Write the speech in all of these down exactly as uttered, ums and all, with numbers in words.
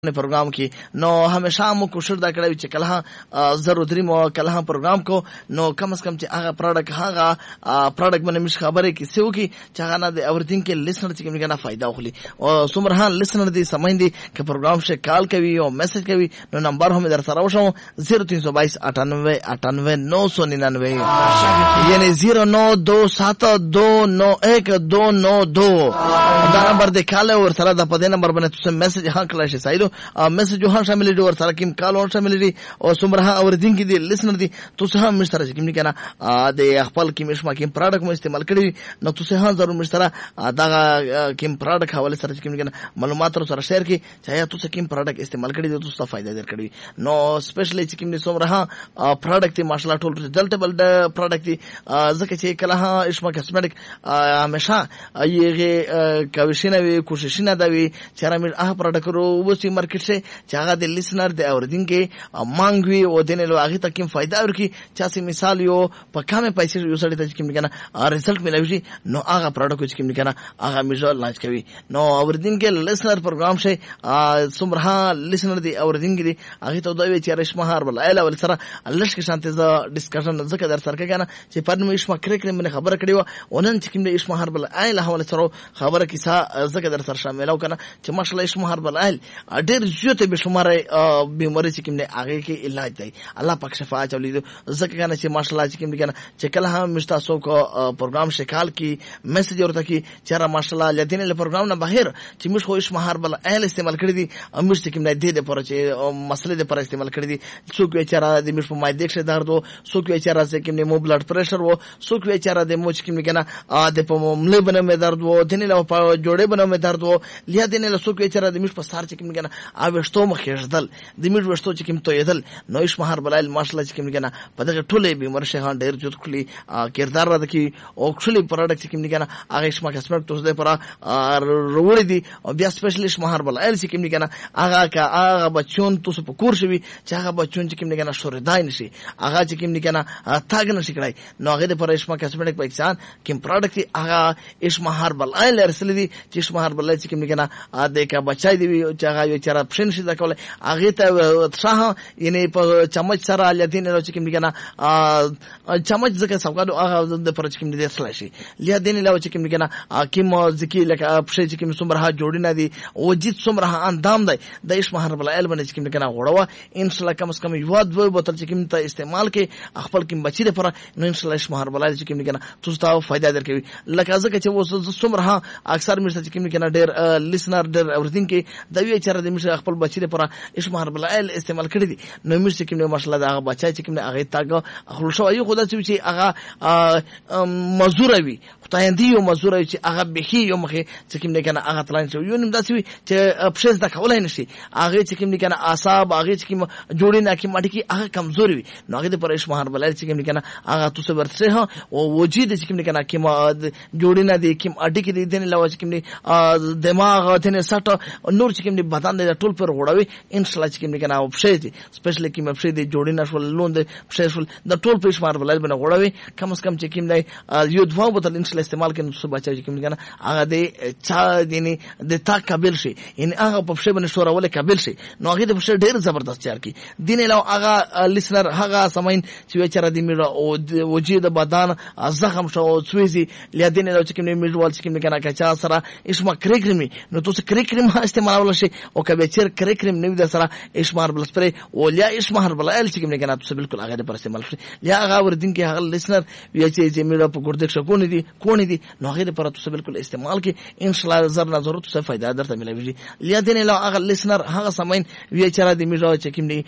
ने प्रोग्राम की नो हमेशा मु कोशिश दा कड़े च कलहा जरूरी मो कलहा प्रोग्राम को नो कम से कम च आगा प्रोडक्ट हागा प्रोडक्ट मने मिश खबरे की सेव की चाहना दे एवरीथिंग के लिसनर च के ना फायदा होली और सुमरहान लिसनर दी समझदी के प्रोग्राम से कॉल कवी और मैसेज कवी नो नंबर हमें दर सरावशो जीरो तीन सौ बाईस अट्ठानवे अट्ठानवे नौ सौ निन्यानवे यानी जीरो नौ दो सात दो नौ एक दो नौ दो नंबर दे काले और सरा दा पदे नंबर बने तुसे मैसेज हां क्लाश साइलो मैसेज जो हां शामिल दी और सारा किम कॉल और शामिल दी और सुमरहा और दिन की दी लिसनर दी तुसे हां मिस्टर किम नि कहना दे अखपल किम इस्मा किम प्रोडक्ट में इस्तेमाल करी न तुसे हां जरूर मिस्टर दा किम प्रोडक्ट हवाले सर किम नि कहना मालूमात और सर शेयर की चाहे तुसे किम प्रोडक्ट इस्तेमाल करी तो तुसा फायदा देर करी नो स्पेशली किम नि सुमरहा प्रोडक्ट ती माशाल्लाह टोल रिजल्टेबल प्रोडक्ट ती जके छे कलहा इस्मा कॉस्मेटिक हमेशा ये कविशिना वी कोशिशिना दावी चारा मिर आ प्रोडक्ट रो वो सी मार्केट से चागा दे लिसनर दे और दिन के मांग हुई वो देने लो आगे तक किम फायदा और की चासी मिसाल यो पक्का में पैसे यो सड़ी तक किम निकना रिजल्ट मिला हुई नो आगा प्रोडक्ट कुछ किम निकना आगा मिजो लॉन्च कवी नो और दिन के लिसनर प्रोग्राम से सुमरहा लिसनर दे और दिन की आगे तो दावी चारा इस्माहार वाला एला वाला सारा अल्लाह के शांति ज डिस्कशन जके दर सर के कहना जे पर में इस्मा करे करे मैंने खबर कड़ियो ओनन किम ने इस्माहार वाला एला वाला सरो खबर किसा जके दर सर शामिल हो कहना जे माशाल्लाह इस्माहार वाला एल डेर जुते बेशुमार बीमारी चिकिम ने आगे के इलाज दे अल्लाह पाक शफा चली दो जके कहना जे माशाल्लाह चिकिम ने कहना जे कल हम मिस्तासो को प्रोग्राम से काल की मैसेज और तकी चारा माशाल्लाह लदिने ले प्रोग्राम ना बाहर चिमिश हो इस्माहार वाला एल इस्तेमाल कर दी अमिश चिकिम ने दे दे पर चे मसले दे पर इस्तेमाल कर दी सुख बेचारा दे मिश माय देख से दर्द हो सुख बेचारा से किम ने मो ब्लड प्रेशर हो सुख बेचारा दे मो चिकिम ने कहना आ दे ममले बने में दर्द हो दिने ला जोड़े बने में दर्द हो लिया दिने ला सुख बेचारा दे मिश पसार चिकिम ने कहना आ वेस्तो मखेजदल दिमिट वेस्तो चिकिम तो यदल नोइश महार बलाइल माशाल्लाह चिकिम ने कहना पदक ठुले बीमार से हां डेर जुत खुली किरदार रद की ओक्चुअली प्रोडक्ट चिकिम ने कहना आगे इस्मा कस्मेटिक तो दे परा रोड़ी दी और बिया स्पेशलिस्ट महार बलाइल चिकिम ने कहना आगा का आगा बच्चों तो सब कोर्स भी चागा बच्चों चिकिम ने कहना शोरदाई नशी आगा चिकिम ने कहना ताग न शिकड़ाई नो आगे दे पर इस्मा कस्मेटिक पहचान किम प्रोडक्ट की आगा इस्मा महार बलाइल अरसली दी चिस महार बलाइल चिकिम ने कहना आ देखा बच्चा दी चागा यो चारा फ्रेंड से दाखवले आगे त उत्साह यानी चमच सारा आल्यादीन रो चिकिम निकना चमच जके सवकादो आगा दे पर चिकिम दे स्लैशी लिया देने लाव चिकिम निकना किम जिकी लका अपशे चिकिम सुमरहा जोड़ीना दी वजित सुमरहा अंदाम दे देश महार बला एल बने चिकिम निकना गोड़वा इंशाल्लाह कम से कम युवाद वो बोतल चिकिम त इस्तेमाल के अखपल किम बची दे पर इंशाल्लाह इस महार बला चिकिम निकना तुस्ता फायदा दर के लका जके छ वो सुमरहा अक्सर मिर्सा चिकिम निकना डेर लिसनर डेर एवरीथिंग के दवी चारा दे मिर्सा अखपल बची दे पर इस महार बला एल इस्तेमाल कर दी नो मिर्च चिकिम ने माशाल्लाह दा बच्चा चिकिम ने आगे ताग खुलशो आयो खुदा से आगा मजूर आवी तायंदी यो मजूर आवी आगा बेखी यो मखे चिकिम ने कहना आगा तलान से यो निमदा सी चे अपशेस दा खवला नसी आगे चिकिम ने कहना आसाब आगे चिकिम जोड़ी ना की माटी की आगा कमजोरी वी नो आगे दे पर इस महार बला चिकिम ने कहना आगा तुसे वर्ष हां वो वजी दे चिकिम ने कहना कि जोड़ी ना दे किम अडी की देने लावा चिकिम ने दिमाग देने सट नूर चिकिम ने बता दे टोल पर गोड़ावे इंशाल्लाह चिकिम ने कहना अपशेस स्पेशली किम अपशेस दे जोड़ी ना फुल लोन दे अपशेस द टोल पे मार बला बना गोड़ावे कम से कम चिकिम ने यो दवा बोतल इंशाल्लाह इस्तेमाल के नुस्खा बचा चिकिम ने कहना आगा दे चा देने दे ता काबिल से इन आगा अपशे बने शोरा वाले काबिल से नो आगे दे अपशे ढेर जबरदस्त यार की दिने लाओ आगा लिसनर आगा समाइन चिवेचारा दि मिरा ओ वजी द बदान जखम शो स्वीजी लिया दिने लाओ चिकिम ने मिडवाल चिकिम ने कहना का चा सरा इसमा क्रेक्रीमी नो तो से क्रेक्रीम इस्तेमाल वाला से ओ का बेचर क्रेक्रीम ने द सरा इसमार बल स्प्रे ओ लिया इसमार बल एल चिकिम ने कहना तो से बिल्कुल आगे दे पर इस्तेमाल लिया आगा और दिन के हगल लिसनर ये चीज मिरा पर गुर्देश कोनी दी कोनी दी नो आगे दे पर तो से बिल्कुल इस्तेमाल के इंशाल्लाह जरना जरूरत से फायदा दर मिले भी लिया देने ला आगा लिसनर हागा समाइन ये चरा दी मिरा चिकिम ने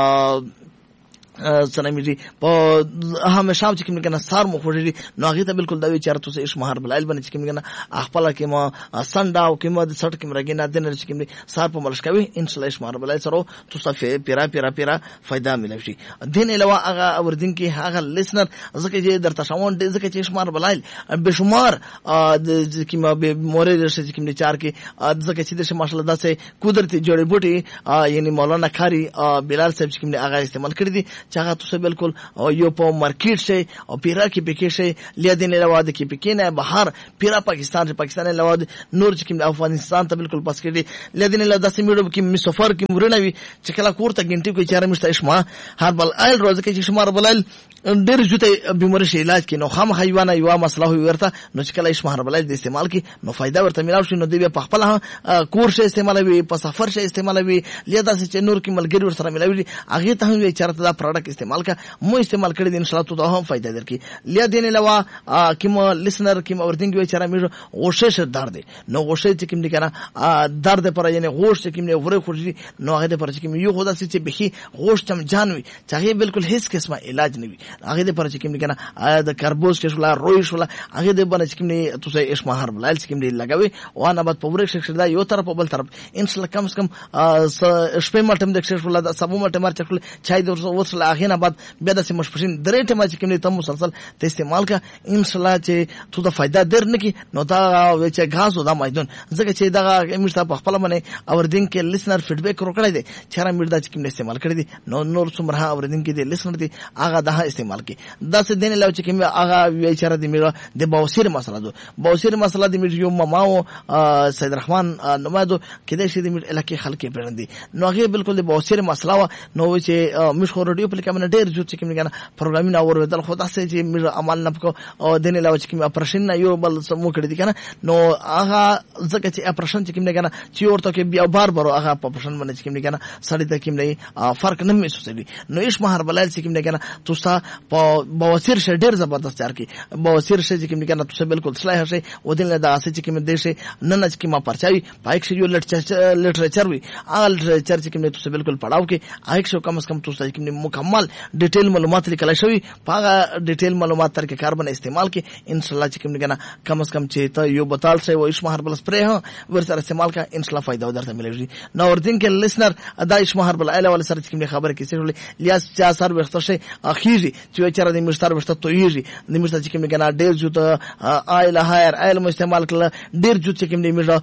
सनमिजी प हमेशा चिकिम ने कहना सार मुखोड़ी नो आगे त बिल्कुल दवी चार तो से इस महार बलाइल बने चिकिम ने कहना अखपला के म संडा के म सट के रगिना दिन चिकिम ने सार पर मलश कभी इंशाल्लाह इस महार बलाइल सरो तो सफे पेरा पेरा पेरा फायदा मिले छी दिन अलावा आगा और दिन की आगा लिसनर जके जे दर तसावन दे जके इस महार बलाइल बेशुमार की म मोरे जैसे चिकिम ने चार के जके सीधे से माशाल्लाह से कुदरती जड़ी बूटी यानी मौलाना खारी बिलाल साहब चिकिम ने आगा इस्तेमाल कर दी چې هغه تاسو بالکل یو په مارکیټ شي او پیرا کې پکې شي لیدین لواد کې پکې نه بهر پیرا پاکستان پاکستان لواد نور چې کوم افغانستان ته بالکل پاس کړي لیدین له داسې میډو کې مسافر کې مرنوي چې کله کوړه ګنټي کوي چاره مشته شما هربل آیل روز کې چې شما هربل آیل ډېر جوته بیماری شي علاج کې نو خام حیوانه یو مسله وي ورته نو چې کله شما هربل آیل د استعمال کې نو فائدہ ورته ملاو شي نو دی په خپل کور شي استعمالوي په سفر شي استعمالوي لیدا چې نور کې ملګری ور سره ملاوي هغه ته هم چارته دا پروډکټ استعمال کا مو استعمال کړی ان شاء الله ته هم فائدہ درکې لیدین لوا کوم لسنر کوم اوردینګ وی چاره مې غوشه شه درد نو غوشه چې کوم دي کنه درد پر یعنی غوش چې کوم نه وره خوري نو هغه پر چې کوم یو خدا چې به غوش تم جانوي چې هغه بالکل هیڅ قسمه علاج نه وي هغه پر چې کوم دي کنه د کاربوز کې شولا روي شولا هغه د باندې چې کوم نه تاسو اسما هر بلال چې کوم دي لګوي او نه بعد په ورک شخص دا یو طرف په بل طرف ان شاء الله کم سے کم شپه مټم د شخص ولا د سبو مټم مر چکل چای د وصل هغه نه بعد بیا د مشپشین درې ټما چې کوم دي تم مسلسل ته استعمال کا ان شاء الله چې تو د فائدہ در نه کی نو دا چې غاز دا میدان ځکه چې دا مشته په خپل باندې اوردین کې لسنر فیډبیک ورکړی دی چې را مړه چې کوم استعمال کړی دی نو نور څومره اوردین کې دی لسنر دی هغه دا استعمال کی دا څه دین له چې کوم هغه وی چې را دی مړه د بواسیر مسله دو بواسیر مسله دی مړ یو ماماو سید رحمان نمادو کده شي دی مړ الکه خلک پیرندي نو هغه بالکل د بواسیر مسله نو چې مشخور رادیو په کوم ډیر جو چې کوم کنه پروګرامینګ اور ودل خدا سه چې مړه عمل نه کو او دین له چې کوم اپریشن نه یو بل سمو کړی دی کنه نو هغه ځکه چې اپریشن چې کوم نه کنه چې ورته کې بیا بار بار هغه اپریشن باندې چې کوم نه کنه سړی ته کوم نه فرق نه محسوسوي نو هیڅ مهر بلال چې کوم نه کنه تاسو په بواسیر شه ډیر زبردست چار کې بواسیر شه چې کوم نه کنه تاسو بالکل صلاح شي او دین له داسې چې کوم دیشه نن چې کوم پرچاوي پایک شي یو لټریچر وي هغه لټریچر چې کوم نه تاسو بالکل پڑھاو کې هغه شو کم از کم تاسو چې کوم مکمل ډیټیل معلومات لیکل شوی هغه ډیټیل معلومات تر کې کاربن استعمال کې ان شاء الله چې کوم نه کنه کم از کم چې ته یو بتال شي او اسمه هربل سپری ها ور سره استعمال کا ان شاء الله فائدہ درته ملي نو اوردین کې لسنر ادا اسمه هربل اله ول سره چې کوم خبره کې سره لیاس چا سر وخت شي اخیری چې چر د مشتر وخت تو یږي د مشتر چې کوم نه کنه ډیر جو ته آیل هایر آیل مو استعمال کړل ډیر جو چې کوم نه مړه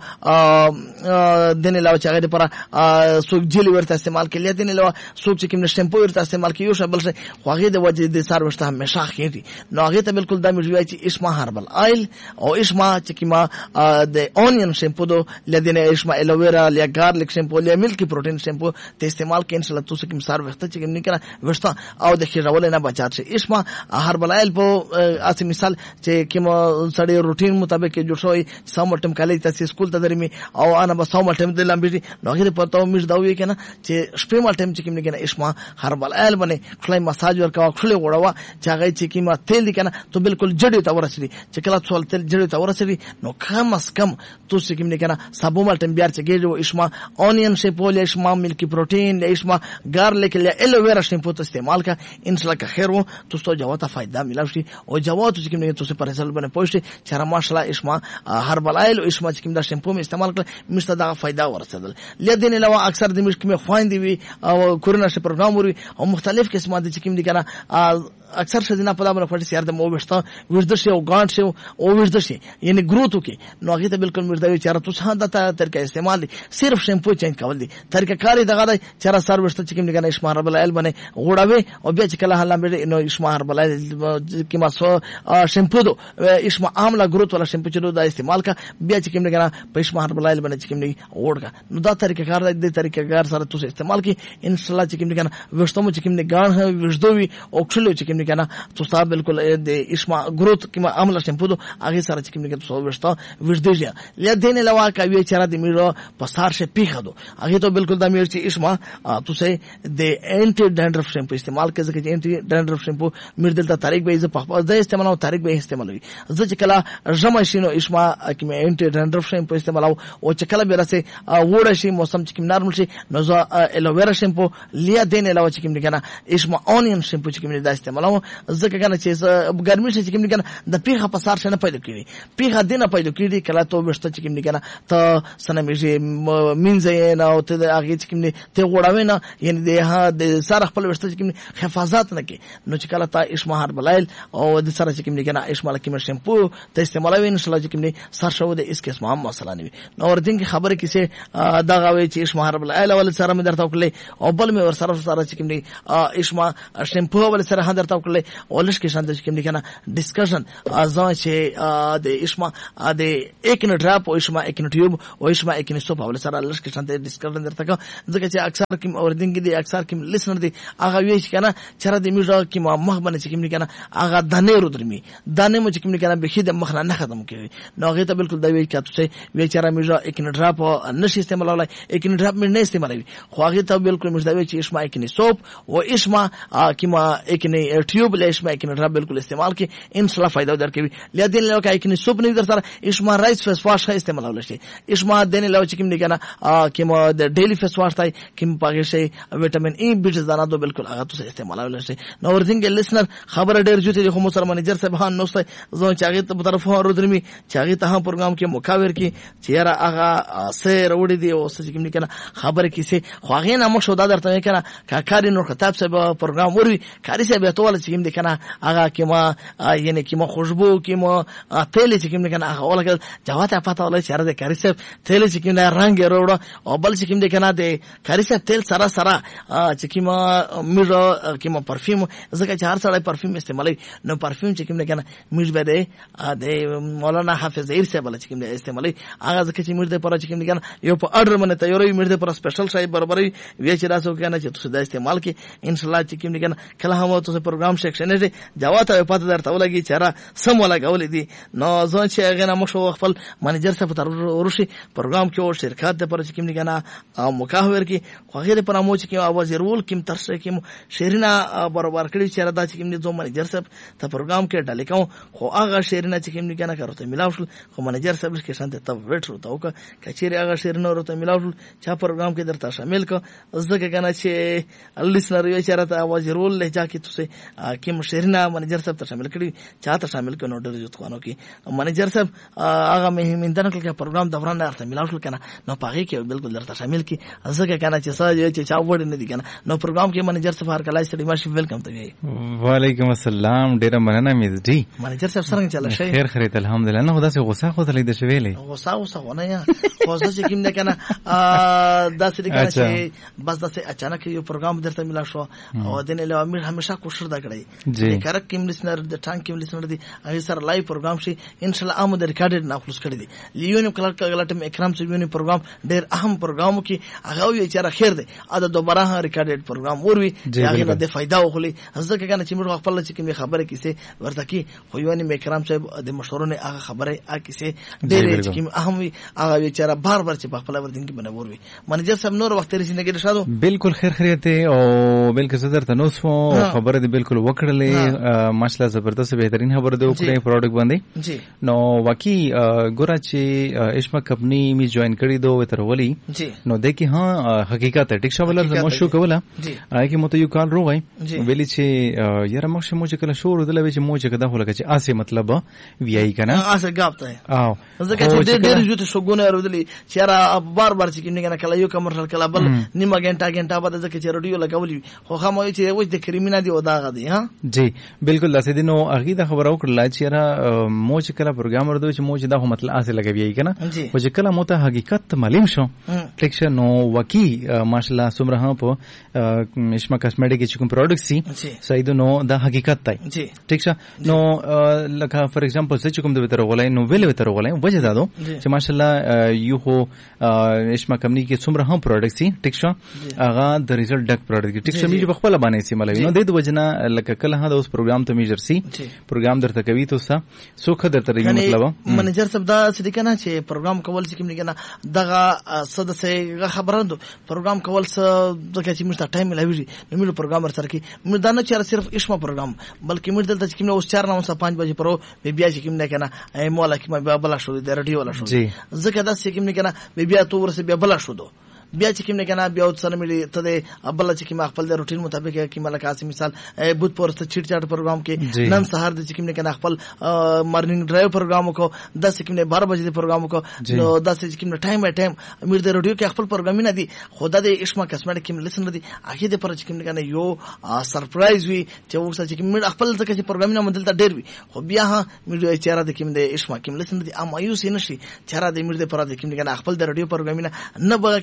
دنه لا چې هغه پر سوق جیل ورته استعمال کړل دنه لا سوق چې کوم نه شیمپو ورته استعمال کیو شبل شي خوغه د وجه د سر وخت همیشه خېږي نو هغه ته بالکل د مجوي چې اسمه هربل آیل او اسمه چې کما د اونین شیمپو دو لدینه اسمه الویرا یا گارلک شیمپو یا ملکی پروتین شیمپو ته استعمال کین شل تاسو کوم سر وخت چې کوم نه کنه وشتا او د خیرول نه بچات شي اسمه هربل آیل په اس مثال چې کوم سړی روټین مطابق جوړ شوی سم ټیم کالج تاسو سکول ته درمي او انا به سم ټیم د لامبي نو هغه په تو مش دا وی کنه چې شپې مال ټیم چې کوم نه کنه اسمه هربل آیل باندې خلای مساج ورکا خلای وړوا چې هغه چې کوم تیل کنه ته بالکل جړی ته ورسېږي چې کله څول تل جړی ته ورسېږي نو کم اس کم تاسو کوم نه کنه سبو مال ټیم بیا چې ګیجو اسمه اونین شیمپو له اسمه ملکی پروتین له اسمه گارلک له الویرا شیمپو ته استعمال کا ان شاء الله که خیر وو تاسو جواب ته فائدہ ملو شي او جواب چې کوم نه تاسو پر رسل باندې پوښتنه چې ماشاءالله اسمه هربل آیل او اسمه چې کوم دا شیمپو می استعمال کړ مشته دا فائدہ ورسېدل لدین لوا اکثر د مش کوم خويندې وي او کورونا شه پروګرام وري او مختلف قسمه د چې کوم دي کنه اکثر شدینا په دامن پټ سیار د مو وشته ورده شي او ګانټ شي او ورده شي یعنی گروث وکي نو هغه ته بالکل مرده چاره تو څه د طریقې استعمال دي صرف شیمپو چینج کول دي طریقه کاری دغه د چاره سر وشته چې کوم دغه اسمه هربل آیل باندې غوړاوي او بیا چې کله حالا مې نو اسمه هربل آیل کې ما سو شیمپو دو اسمه عامله گروث ولا شیمپو چې دا استعمال کا بیا چې کوم دغه په اسمه هربل آیل باندې چې کوم دی وړکا نو دا طریقه کار د طریقه کار سره تو استعمال کی ان شاء الله چې کوم دغه وشتمو چې کوم دغه ګان وشدوي او کله چې کوم کنه تاسو بالکل د اسما گروث کما عمل شیمپو دو هغه سره چې کوم کې تاسو وشته وشدیږي لدین لوا کوي چې را د میرو پسار شه پیخه دو هغه ته بالکل د میر چې اسما تاسو د انټي ډینډرف شیمپو استعمال کوي چې انټي ډینډرف شیمپو میر دلته تاریخ به ز په د استعمال او تاریخ به استعمالوي ځکه کله جمع شینو اسما کما انټي ډینډرف شیمپو استعمال او چې کله به راسه وړه شي موسم چې کوم نارمل شي نو ز الویرا شیمپو لیا دین لوا چې کوم کنه اسما اونین شیمپو چې کوم د استعمالو ځکه کنه چې ګرمي شي چې کوم کنه د پیخه په سار شنه پیدا کړي پیخه دینه پیدا کړي کله ته وشته چې کوم کنه ته سنمېږي مینځي نه او ته هغه چې کوم ته غوړاوي نه یعنی د ها د سار خپل وشته چې کوم حفاظت نه کوي نو چې کله ته اسمه هربل آیل او د سره چې کوم کنه اسمه کوم شیمپو ته استعمالوي ان شاء الله چې کوم سر شو د اس قسمه هم مسله نه وي نو ورته خبره کیسه دا غوي چې اسمه هربل آیل ول سره مې درته وکړي او بل مې ور سره سره چې کوم اشما شیمپو ول سره هندر تا کړل ولش کې شانت کوم کنه ډیسکشن ازان چې د اشما د اکن ډراپ او اشما اکن ټیوب او اشما اکن سوپ ول سره لش کې شانت ډیسکشن درته کا ځکه چې اکثر کوم اوردینګ دي اکثر کوم لیسنر دي هغه وی چې کنه چر د میوزیک کې ما مخ باندې چې کوم کنه هغه دانه رو درمي دانه مو چې کوم کنه به خید مخ نه ختم کوي نو هغه ته بالکل دا وی کاته چې وی چر میوزیک اکن ډراپ نشي استعمالولای اکن ډراپ نه استعمالوي خو هغه ته بالکل مجدوي چې اشما اکن سوپ او اشما کما اکن ټیوب له اشما اکن ډراپ بالکل استعمال کې ان شاء الله فائدہ درکوي لدین له کا اکن سوپ نه در سره اشما رایس فیس واش استعمالول شي اشما دنه له چې کوم نه کنه کما د ډیلی فیس واش تای کوم پاګه شي وټامین ای بیټ زانه دو بالکل هغه ته استعمالول شي نو ورثینګ لیسنر خبر ډیر جوته خو مسلمان منیجر صاحب هان نو ځکه چې ته په طرف هو درمي چې هغه ته هم پروګرام کې مخاور کې چیرې هغه سیر وړي دی او څه کوم نه کنه خبر کې سي خو هغه نه مخ شو دا درته کنه کاری نور خطاب صاحب پروګرام وري کاری صاحب ته ول چې کوم کنه هغه کې ما یعنی کې ما خوشبو کې ما تیل چې کوم کنه هغه ولکه جواته پته ول چې راځي کاری صاحب تیل چې کوم رنگ وروړه او بل چې کوم کنه د کاری صاحب تیل سره سره چې کوم میرو کې ما پرفیوم ځکه چې هر سړی پرفیوم استعمالوي نو پرفیوم چې کوم کنه میج بده د مولانا حافظ زهیر صاحب چې کوم استعمالوي هغه ځکه چې میرده پر چې کوم کنه یو په اډر باندې تیاروي میرده پر سپیشل شای برابرۍ وی چې تاسو کنه چې تاسو دا استعمال کې ان شاء الله چې کوم کنه کله هم تاسو پروګرام سیکشن دی جواته پته درته ولګي چې را سم ولګول دي نو ځان چې هغه نه مشو خپل منیجر صاحب ته ورشي پروګرام کې او شرکت د پر چې کوم کنه مکاهور کې خو غیر پر مو چې کوم اواز رول کوم ترسه کوم شیرینا برابر کړی چې را دا چې کوم ځو منیجر صاحب ته پروګرام کې ډالې کوم خو هغه شیرینا چې کوم کنه کارته ملاو شو خو منیجر صاحب کې شانته ته وټ ورته او کچېری هغه شیرینا ورته ملاو شو چې پروګرام کې درته شامل کو ځکه کنه چې لیسنر یو چې را ته اواز رول لهجه کې تاسو کوم شیرینا منیجر صاحب ته شامل کړی چاته شامل کړو ډېر جوړ کوونو کې منیجر صاحب هغه مهمندنه کې پروګرام دوران درته ملاو شو کنه نو پاره کې بالکل درته شامل کی ځکه کنه چې ساجو چې چا وړ نه دي کنه نو پروګرام کې منیجر صاحب هر کله سړي ماشي ویلکم ته وی وعلیکم السلام ډیر مننه مې دي منیجر صاحب څنګه چل شي خیر خیر الحمدلله نه خدا سي غوسه خو دلې د شویلې غوسه غوسه ونه یا خو ځکه کوم نه کنه دا سړي کنه چې بس داسې اچانک یو پروګرام درته ملا شو او دنه له امیر همیشه کوشش دا کړی چې کرک کوم لیسنر د ټانک کوم لیسنر دي هغه سره لایو پروګرام شي ان شاء الله امو د ریکارډډ نه خلاص کړی دي لیونی کلر کغلټم اکرام سویونی پروګرام ډېر اهم پروګرام کې هغه وی چې راخیر دی اته دوباره ریکارډډ پروګرام وروي هغه د فائدہ وخلی ځکه کنه چې موږ خپل چې کوم خبره کیسه ورته کی خو یونی میکرام صاحب د مشورونه هغه خبره ا کیسه ډېر چې کوم اهم وی هغه وی چې بار بار چې په خپل ورتین کې بنور وي منیجر صاحب نور وخت لري چې نګی شادو بالکل خیر خیریت او بالکل صدر تنوسو خبره دی بالکل وکړلې ماشاءالله زبردست بهترین خبره دی وکړې پروډکټ باندې نو واقعي ګوره چې اشما کمپنی می جوائن کړی دو وترولي نو د کی ها حقیقت ټیک شاولر مو شو کوله آی کی مو ته یو کال روغای ویلی چې یاره مخ مو چې کله شو ردل چې مو چې کدا خو لکه چې اسه مطلب وی آی کنه اسه غابته او ځکه چې ډېر ډېر جوته شوګونه ردلی چې را بار بار چې کنه کله یو کمرشل کله بل نیمه غنټه غنټه بعد ځکه چې رادیو لګولې خو خاموي چې وځ د کریمینا دی او دا غدي ها جی بالکل لاسه دینو اغه دا خبر او کړل چې را مو چې کله پروګرام ورته چې مو چې دا مطلب اسه لګوي کنه او چې کله مو ته حقیقت معلوم شو ټیک شه نو وکی ماشاءالله سمره ها په اشما کاسمیټیک چې کوم پروډکټ سي سیدو نو دا حقیقت دی ټیک شه نو لکه فار ایگزامپل چې کوم د وتر غولای نو ویل وتر غولای وجه دادو چې ماشاءالله یو هو اشما کمپنی کې سمره هم پروډکټ سي ټیک شه هغه د ریزلټ ډک پروډکټ ټیک شه می په خپل باندې سي ملوي نو د دې وجنه لکه کله ها د اوس پروګرام ته میجر سي پروګرام درته کوي تو سا سوخه درته ری مطلب منیجر صاحب دا څه دي کنه چې پروګرام کول چې کوم نه کنه دغه صد سه خبرندو پروګرام کول څه دغه چې مشته ټایم لوي نو موږ پروګرامر سره کې موږ دا نه چې صرف اشما پروګرام بلکې موږ دلته چې کوم اوس چار نه اوس پنځه بجې پرو بیا چې کوم نه کنه مولا کې ما بلا شو د رادیو ولا شو ځکه دا چې کوم نه کنه بیا تو ورسه بیا بلا شو دو بیا چې کوم نه کنه بیا وڅنه ملي ته د ابل چې کوم خپل د روټین مطابق کې ملک اسې مثال بود پورسته چټ چټ پروګرام کې نن سهار د چې کوم نه کنه خپل مارنینګ ډرایو پروګرام کو د چې کوم نه بارہ بجې پروګرام کو نو د چې کوم نه ټایم بای ټایم امیر د رادیو کې خپل پروګرام نه دي خدا د اشما کسمټ کې لیسن دي اخی د پر چې کوم نه کنه یو سرپرایز وي چې ورسره چې کوم خپل ځکه چې پروګرام نه مدلته ډیر وي خو بیا ها مې چیرې د کوم د اشما کې لیسن دي امایوس نشي چیرې د امیر د پر د کوم نه کنه خپل د رادیو پروګرام نه نه بغه کوي او د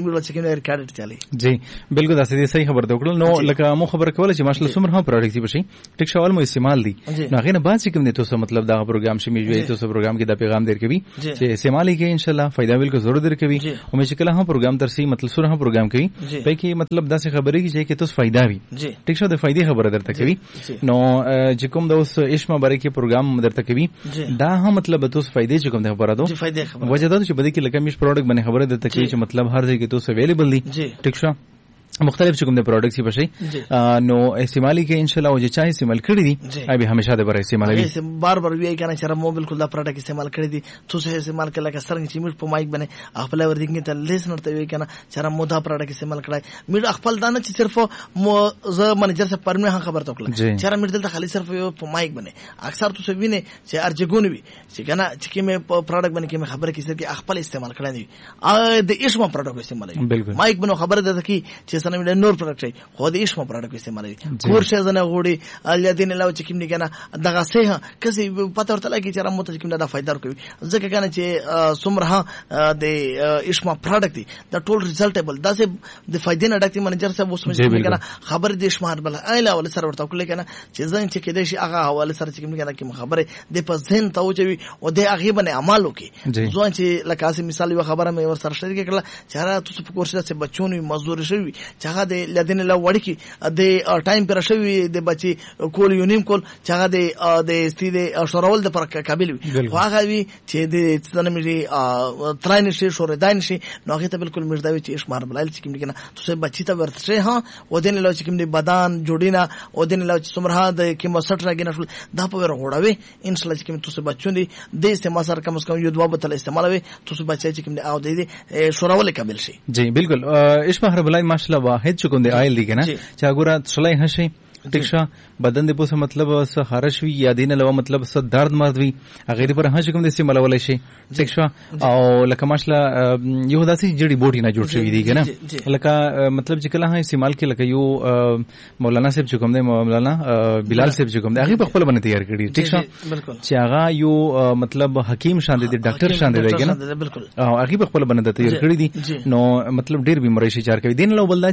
میړه چې کوم ریکارډ چالي جی بالکل دا صحیح خبر ده وکړل نو لکه مو خبر کوله چې ماشله سمره هم پروډکټ دي بشي ټیک شوال مو استعمال دي نو هغه نه بعد چې کوم دي تاسو مطلب دا پروګرام شي میږي تاسو پروګرام کې دا پیغام درکوي چې استعمال کې ان شاء الله فائدہ بالکل ضرور درکوي او مې شکل هم پروګرام ترسي مطلب سره هم پروګرام کوي په کې مطلب دا څه خبرې کې چې تاسو فائدہ وي ټیک شو د فائدې خبره درته کوي نو چې کوم د اوس عشما باره کې پروګرام درته کوي دا هم مطلب تاسو فائدې چې کوم د خبره ده وجه دا چې بده کې لکه میش پروډکټ باندې خبره درته کوي چې مطلب هر ځای کې تاسو اویلیبل دي ټیک شو مختلف چې کوم د پروډکټ سی بشي نو استعمالي کې ان شاء الله او چې چا استعمال کړی دي ابي همیشه د بره استعمالوي بار بار وی کنه چې مو بالکل دا پروډکټ استعمال کړی دي تاسو استعمال کړل که څنګه چې موږ په مایک باندې خپل ورډینګ ته لیسنر ته وی کنه چې مو دا پروډکټ استعمال کړای موږ خپل دانه چې صرف مو ز منیجر سره پرمه هم خبر توکل چې موږ دلته خالي صرف په مایک باندې اکثر تاسو وینئ چې ارجګون وی چې کنه چې کوم پروډکټ باندې کوم خبره کې چې خپل استعمال کړی دي ا د اسمه پروډکټ استعمالوي مایک باندې خبره ده کی چې څنګه نور پروډکټ خو د اسمه پروډکټ استعمالوي کور شه زنه غوړي الیدین له چې کوم دي کنه دغه سه کسي پته ورته لګي چې رموت چې کوم دا فائدہ ورکوي ځکه کنه چې سمره د اسمه پروډکټ دي دا ټول ریزلټبل دا سه د فائدې نه ډکټي منیجر صاحب اوس مې کنه خبر دې اسمه بل ایله ول سره ورته کولای کنه چې ځین چې کېدې شي هغه حواله سره چې کوم کنه کوم خبره د په ذهن ته وچوي او د هغه باندې عمل وکي ځوان چې لکه اساس مثال یو خبره مې ور سره شریک کړل چې را تاسو په کورس کې بچونی مزدور شوی چې هغه د لدین له وړي کې د ټایم پر شوی د بچي کول یونیم کول چې هغه د د استیده شورول د پر قابل وي هغه وی چې د څنګه تراین شي شور داین شي نو هغه ته بالکل مرزاوي چې شمار بلال چې کوم کنه تاسو بچی ته ورته ها ودین له چې کوم د بدن جوړینا ودین له چې سمره د کوم سټ راګینه دا په ور غوړوي ان شاء الله چې کوم تاسو بچون دي د استعمال سره کم از کم یو دوا بوتل استعمالوي تاسو بچی چې کوم د او د شورول قابل شي جی بالکل اشمه بلال ماشاءالله واحد چې کوم د آیل دي کنه چې اګوره سلای هشي ټیک شه بدن د پوسه مطلب س خارش وی یا دینه لو مطلب س درد مرد وی هغه پر هڅه کوم د استعمال ولای شي ټیک شه او لکه ماشله یو داسې جړی بوټی نه جوړ شوی دی کنه لکه مطلب چې کله ها استعمال کې لکه یو مولانا صاحب چې کوم دی مولانا بلال صاحب چې کوم دی هغه په خپل باندې تیار کړی ټیک شه چې هغه یو مطلب حکیم شان دی ډاکټر شان دی کنه او هغه په خپل باندې تیار کړی دی نو مطلب ډیر بیماری شي چار کوي دین لو بلدا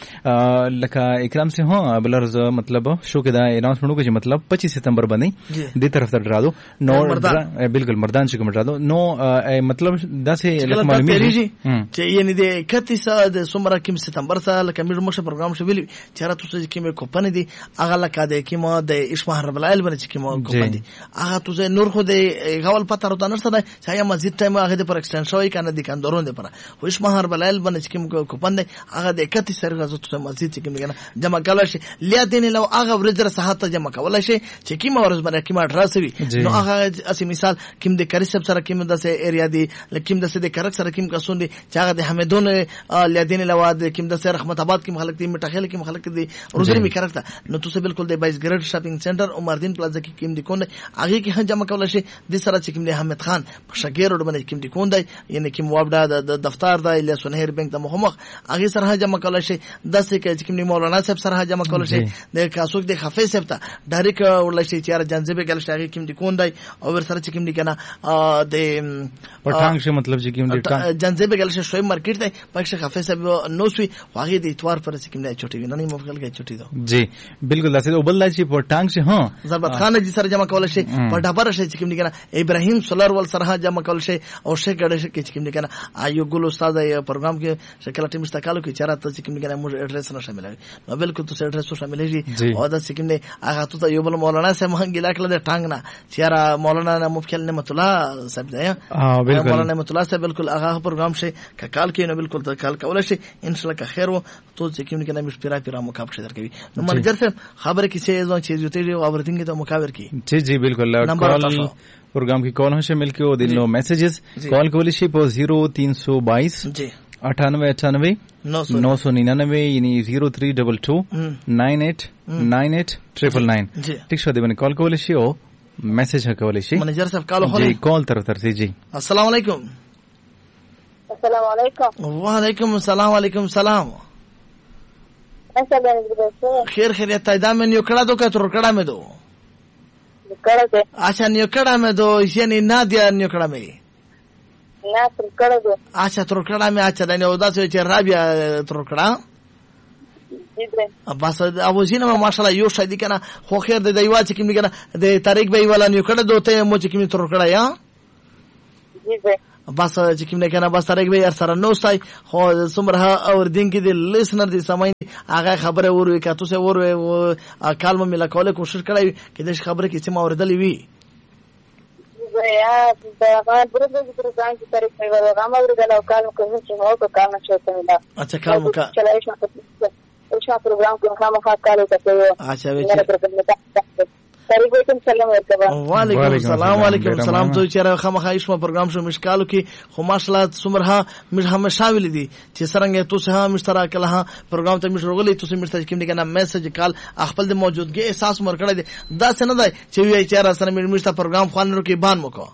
چې لکه اکرام سے هو بلرز مطلب شو کې دا اناؤنسمنٹ وکړي چې مطلب پچیس ستمبر باندې دې طرف ته ډرا دو نو بالکل مردان چې کوم ډرا دو نو مطلب دا سه لکه معلومي چې یعنی د اکتیس د سومره کوم ستمبر سره لکه موږ مشه پروګرام شو ویل چې را تاسو کوم کوپن دي هغه لکه د کوم د اشمهر بلایل باندې کوم کوپن دي هغه تاسو نور خو د غول پته ورته نشته ده چې یا مسجد ټایم هغه د پر ایکسټنشن شوی کنه د کاندورون د پر خو اشمهر بلایل باندې کوم کوپن دي هغه د اکتیس سره تاسو مسجد کوم کنه جمع کول شي لیا دین لو هغه ورځ سره ته جمع کول شي چې کوم ورځ باندې کوم ادرس وي نو هغه اسی مثال کوم د کریسب سره کوم د سه ایریا دی لکه د سه د کرک سره کوم کسون دي چې هغه د حمدون لیدین لواد کوم د سه رحمت آباد کوم خلک دي مټخیل کوم خلک دي روزري می کرکتا نو تاسو بالکل د بایس ګریډ شاپینګ سنټر عمردین پلازا کې کوم د کون هغه کې جمع کول شي د سره چې کوم د حمد خان په شګیر روډ باندې کوم د کون دی یعنی کوم وابډا د دفتر دی له سنهر بانک د مخمخ هغه سره جمع کول شي د سه کې کوم مولانا صاحب سره جمع کول شي د کاسوک د خفه صاحب ته ډایرک ولشي چې را جنځبه ګل شاګي کوم د کون دی او ور سره چې کوم د کنه د پټانګ شه مطلب چې کوم د جنځبه ګل شوی مارکیټ دی پښه خفه صاحب نو سوی واغې د اتوار پر چې کوم د چټي نه نه مفکل کې چټي دو جی بالکل داسې او بل چې پټانګ شه ها زبرت خان جی سره جمع کول شي په ډبره شي چې کوم د کنه ابراهيم سولر ول سره جمع کول شي او شه ګډه شي چې کوم د کنه ایو ګل استاد یې پروګرام کې شکل ټیم مستقالو کې چارات چې کوم د کنه موږ اډرس نه شامل وي نو بالکل تاسو اډرس شامل شي او دا چې کوم د هغه ته یو بل مولانا سے مهنګی لاکله د ټانګ نه چیرې مولانا مفکل نعمت الله صاحب دی ها بالکل مولانا نعمت الله سے بالکل هغه پروګرام شي کال کې نو بالکل ته کال کول شي ان شاء الله که خیر وو تو چې کوم کنه مش پیرا پیرا مقابله شي درکوي نو منجر سے خبر کی سے ځو چې یوته دی او ورتنګ ته مقابله کی جی جی بالکل کال پروگرام کی کال ہے مل کے وہ دن لو میسجز کال کولی شي په زیرو تین سو بائیس جی اٹھانوے اٹھانوے نو سو ننانوے یعنی زیرو تھری ڈبل ٹو نائن ایٹ نائن ایٹ ٹریپل نائن ٹھیک شو دی کال کولی شي او میسج ہے کولی شي منیجر صاحب کال ہو جی کال طرف طرف سے جی السلام علیکم السلام علیکم وعلیکم السلام علیکم السلام خیر خیریت تا میں نیو کڑا دو کا تو کڑا میں دو کڑا دے اچھا نیو کڑا میں دو یعنی نادیا نیو کڑا میں نه تر کړه دو اچھا تر کړه مې اچھا دا نه وداسې چې رابیا تر کړه بس ابو زینه ماشاءالله یو شادي کنه خو خیر د دیوا چې کوم کنه د تاریخ به ولا نه کړه دوته مو چې کوم تر کړه یا بس چې کوم نه کنه بس تاریخ به سره نو سای خو سمره اور دین کې د لیسنر دي سمای هغه خبره وروي که تاسو وروي کالم مې لکوله کوشش کړی کې د خبره کې چې ما اوردلې وی یا دا غان برده د پروګرام کې تاریخ په وروغه ما اوردل او کالم کوم چې مو په کالم شوته نه اچھا کالم کا چلای شو اوسه پروګرام کې خامخا کالو ته اچھا وی تاریخ وکم سلام ورکوم وعلیکم السلام وعلیکم السلام ته چې خامخا ایشما پروګرام شو مشکالو کې خو ماشاءالله سمره مش هم شامل دي چې سرنګ تو سه مشترک کله پروګرام ته مش روغلي تو سه مشترک کې نه میسج کال خپل د موجودګي احساس مر کړی دي دا څه نه دی چې وی چې را سره مشته پروګرام خوانو کې بان مکو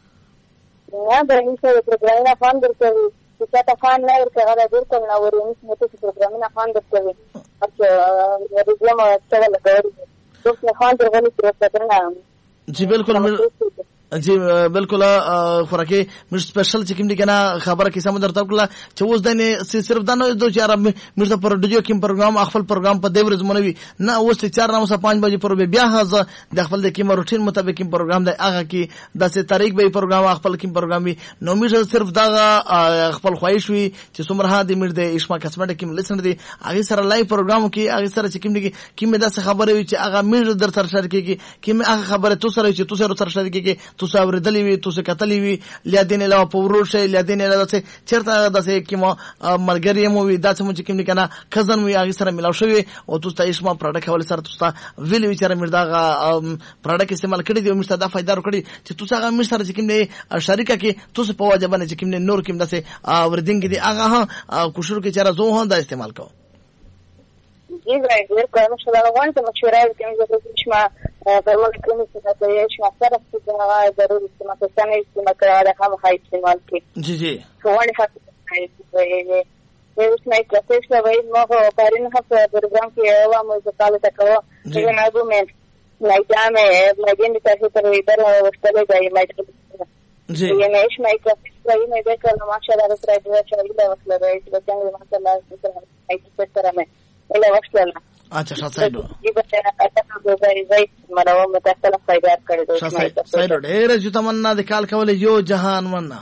نه به هیڅ پروګرام نه فان درکوي چې تا فان نه ورکړه درته نه ورونی چې پروګرام نه فان درکوي اچھا ریزلم څه لګوري دوسرے خان در غلی پروګرام جی بالکل جی بالکل خوراکي مش سپیشل چې کوم دي کنه خبره کې سم درته کړه چې اوس دنه صرف دنه دوه چار مرزه پر ډیو کوم پروګرام خپل پروګرام په دیور زمونوي نه اوس چار نه اوس پنځه بجې پر بیا هغه د خپل د کوم روټین مطابق کوم پروګرام دی هغه کې د سه تاریخ به پروګرام خپل کوم پروګرام وي نو مش صرف دا خپل خواهش وي چې څومره د مر د اشما کسمټ کوم لیسن دي هغه سره لایو پروګرام کې هغه سره چې کوم دي کوم د خبره وي چې هغه مر در سره شریکي کوم هغه خبره تو سره چې تو سره سره شریکي تو اوریدلې وي تو څه کتلې وي لیدین له پورو شه لیدین له داسې چرته داسې کیمو مرګري مو وي داسې مو چې کوم کنه کزن وي هغه سره ملاو شوی او تو ستاسو اسما پروډکټ حواله سره تو ویل وی چر مردا پروډکټ استعمال کړی دی او مشته دا فائدہ ورکړي چې تو څنګه مشته چې کوم شریکه کې تو څه په واجب نه چې کوم نور کوم داسې وردینګ دی هغه کوشش کې چر زه هم دا استعمال کوم جی راځي کوم څه دا وانه ته مشوره کوي چې ما په وخت کې چې دا یې چې سره څه دا ضروري چې ما څه نه استعمال کړه دا هم هاي استعمال کې جی جی فوانه خاطر یې یې اوس نه کېږي چې وایي ما په پارین هغه پروګرام کې یو مو ځکاله تکو چې نه به مې لایټامه لګین ته چې تر دې درو وشتلې دی مې جی یې نه شمه کې چې یې دې کله ماشاءالله سره دې چې دا وسله دی چې څنګه ماشاءالله سره ایت څه سره مې ولا وشتله اچھا شات سایډو جی به تاسو به زي مرو متأصل فائدہ کړی دوی شات سایډو ډېر چې تمنا د کال کول یو جهان ونا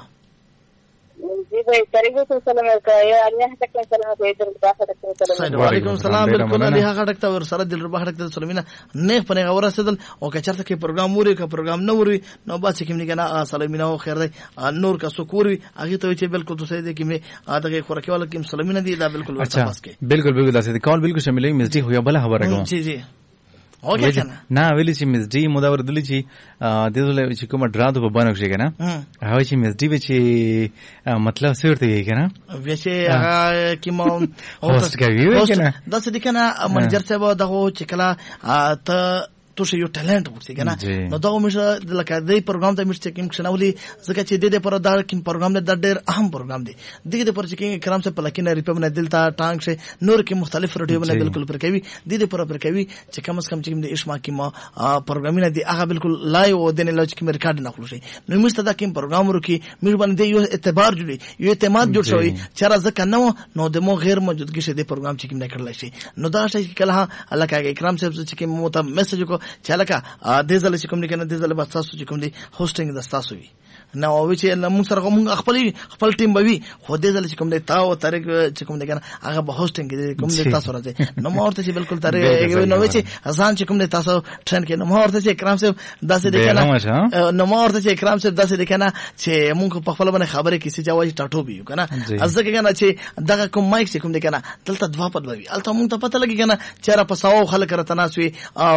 جی به تاریخ ته سلام کوي الله تکلیف سلام کوي در باسه تکلیف سلام وعلیکم السلام بالکل علی هغه ډکته ور سره دل ربح ډکته سلامینه نه پنه اور رسیدل او که چرته کې پروګرام وری که پروګرام نه وری نو با چې کوم نه کنه سلامینه او خیر دی نور کا سکور وي هغه ته چې بالکل تو سید کې مې اته خورکه والا کې سلامینه دی دا بالکل ورته پاس کې بالکل بالکل دا سید کال بالکل شاملې مزدي هو بل خبره کوم جی جی اوګه کنه نه ویلی چې مزدي مداور دلی چې د دې چې کوم درادو په باندې شي کنه هغه چې مزدي به چې مطلب څه ورته وي کنه ویسه هغه کیمو هوست کوي کنه دا څه دي کنه منجر صاحب دغه چې کله ته تو شي یو ټالنت وکړي کنه نو دا مشه لکه دې پروګرام ته مشه کوم شنولي ځکه چې دې پر دا کوم پروګرام نه ډېر اهم پروګرام دی دغه پر چې کرام سے پلکینه ریپم نه دلتا ټانګ شه نور کې مختلف رډیو نه بالکل پر کوي دې پر پر کوي چې کم از کم چې د اشما کې ما پروګرام نه دی هغه بالکل لایو او دنه لوچ کې ریکارډ نه خلوشي نو مشه دا کوم پروګرام ورکی مې باندې یو اعتبار جوړي یو اعتماد جوړ شوی چې راځه کنه نو د مو غیر موجودګي شه د پروګرام چې کوم نه کړل شي نو دا شي کله الله کې کرام صاحب چې کوم مو ته میسج کو چلکه د زل چې کوم دي کنه د زل بس تاسو چې کوم دي هوسټینګ د تاسو وي نو او چې موږ سره کوم خپل خپل ټیم به وي خو د زل چې کوم دي تاو طریق چې کوم دي کنه هغه به هوسټینګ کوم دي تاسو راځي نو مورته چې بالکل طریق نو چې ځان چې کوم دي تاسو ټرین کې نو مورته چې کرام صاحب داسې دي کنه نو مورته چې کرام صاحب داسې دي کنه چې موږ په خپل باندې خبره کیسه جواب ټاټو بيو کنه ازګه کنه چې دغه کوم مایک چې کوم دي کنه دلته دوا پد وي الته موږ ته پته لګي کنه چې را په ساو خلک را تناسوي